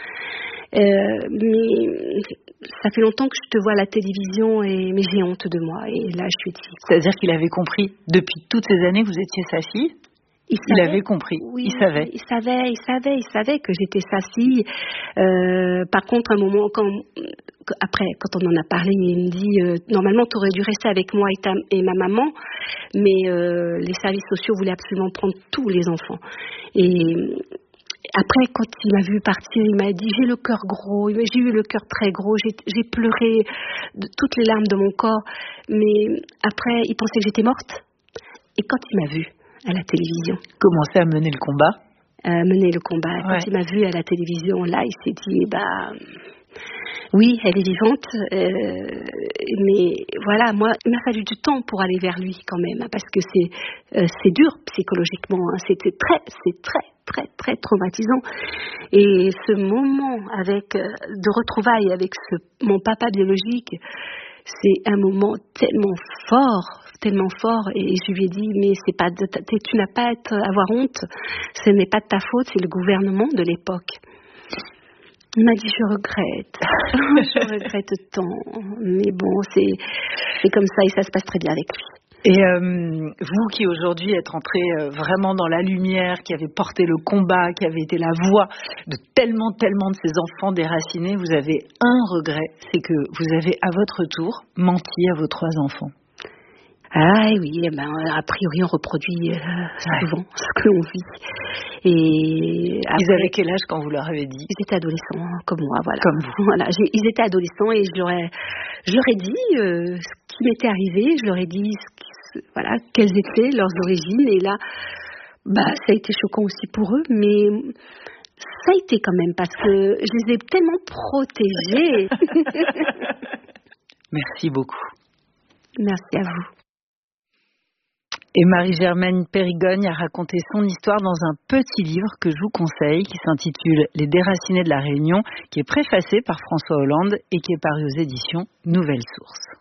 Euh, mais ça fait longtemps que je te vois à la télévision, et, mais j'ai honte de moi. Et là, je suis dit. C'est-à-dire qu'il avait compris depuis toutes ces années que vous étiez sa fille? Il, il avait compris, oui, il savait. Il savait, il savait, il savait que j'étais sa fille. Euh, par contre, un moment, quand, après, quand on en a parlé, il me dit euh, normalement, tu aurais dû rester avec moi et, ta, et ma maman, mais euh, les services sociaux voulaient absolument prendre tous les enfants. Et après, quand il m'a vu partir, il m'a dit j'ai le cœur gros, j'ai eu le cœur très gros, j'ai, j'ai pleuré de toutes les larmes de mon corps, mais après, il pensait que j'étais morte. Et quand il m'a vue à la télévision, commencer à mener le combat, à mener le combat. Ouais. Quand il m'a vue à la télévision, là, il s'est dit bah oui, elle est vivante, euh, mais voilà, moi, il m'a fallu du temps pour aller vers lui quand même, parce que c'est euh, c'est dur psychologiquement, hein, c'était très, c'est très, très, très traumatisant. Et ce moment avec euh, de retrouvailles avec ce, mon papa biologique, c'est un moment tellement fort, tellement fort. Et je lui ai dit, mais c'est pas, de ta, tu n'as pas à avoir honte, ce n'est pas de ta faute, c'est le gouvernement de l'époque. Il m'a dit, je regrette, je regrette tant, mais bon, c'est, c'est comme ça et ça se passe très bien avec lui. Et euh, vous qui aujourd'hui êtes entré euh, vraiment dans la lumière, qui avez porté le combat, qui avez été la voix de tellement, tellement de ces enfants déracinés, vous avez un regret, c'est que vous avez à votre tour menti à vos trois enfants. Ah oui, eh ben, a priori on reproduit euh, souvent ouais. ce que l'on vit. Et après, ils avaient quel âge quand vous leur avez dit? Ils étaient adolescents, comme moi, voilà. Comme vous. Voilà, j'ai, ils étaient adolescents et je leur ai, je leur ai dit euh, ce qui m'était arrivé, je leur ai dit ce, voilà, quelles étaient leurs origines. Et là, bah, ça a été choquant aussi pour eux, mais ça a été quand même parce que je les ai tellement protégés. Merci beaucoup. Merci à vous. Et Marie-Germaine Périgogne a raconté son histoire dans un petit livre que je vous conseille, qui s'intitule Les déracinés de la Réunion, qui est préfacé par François Hollande et qui est paru aux éditions Nouvelle Source.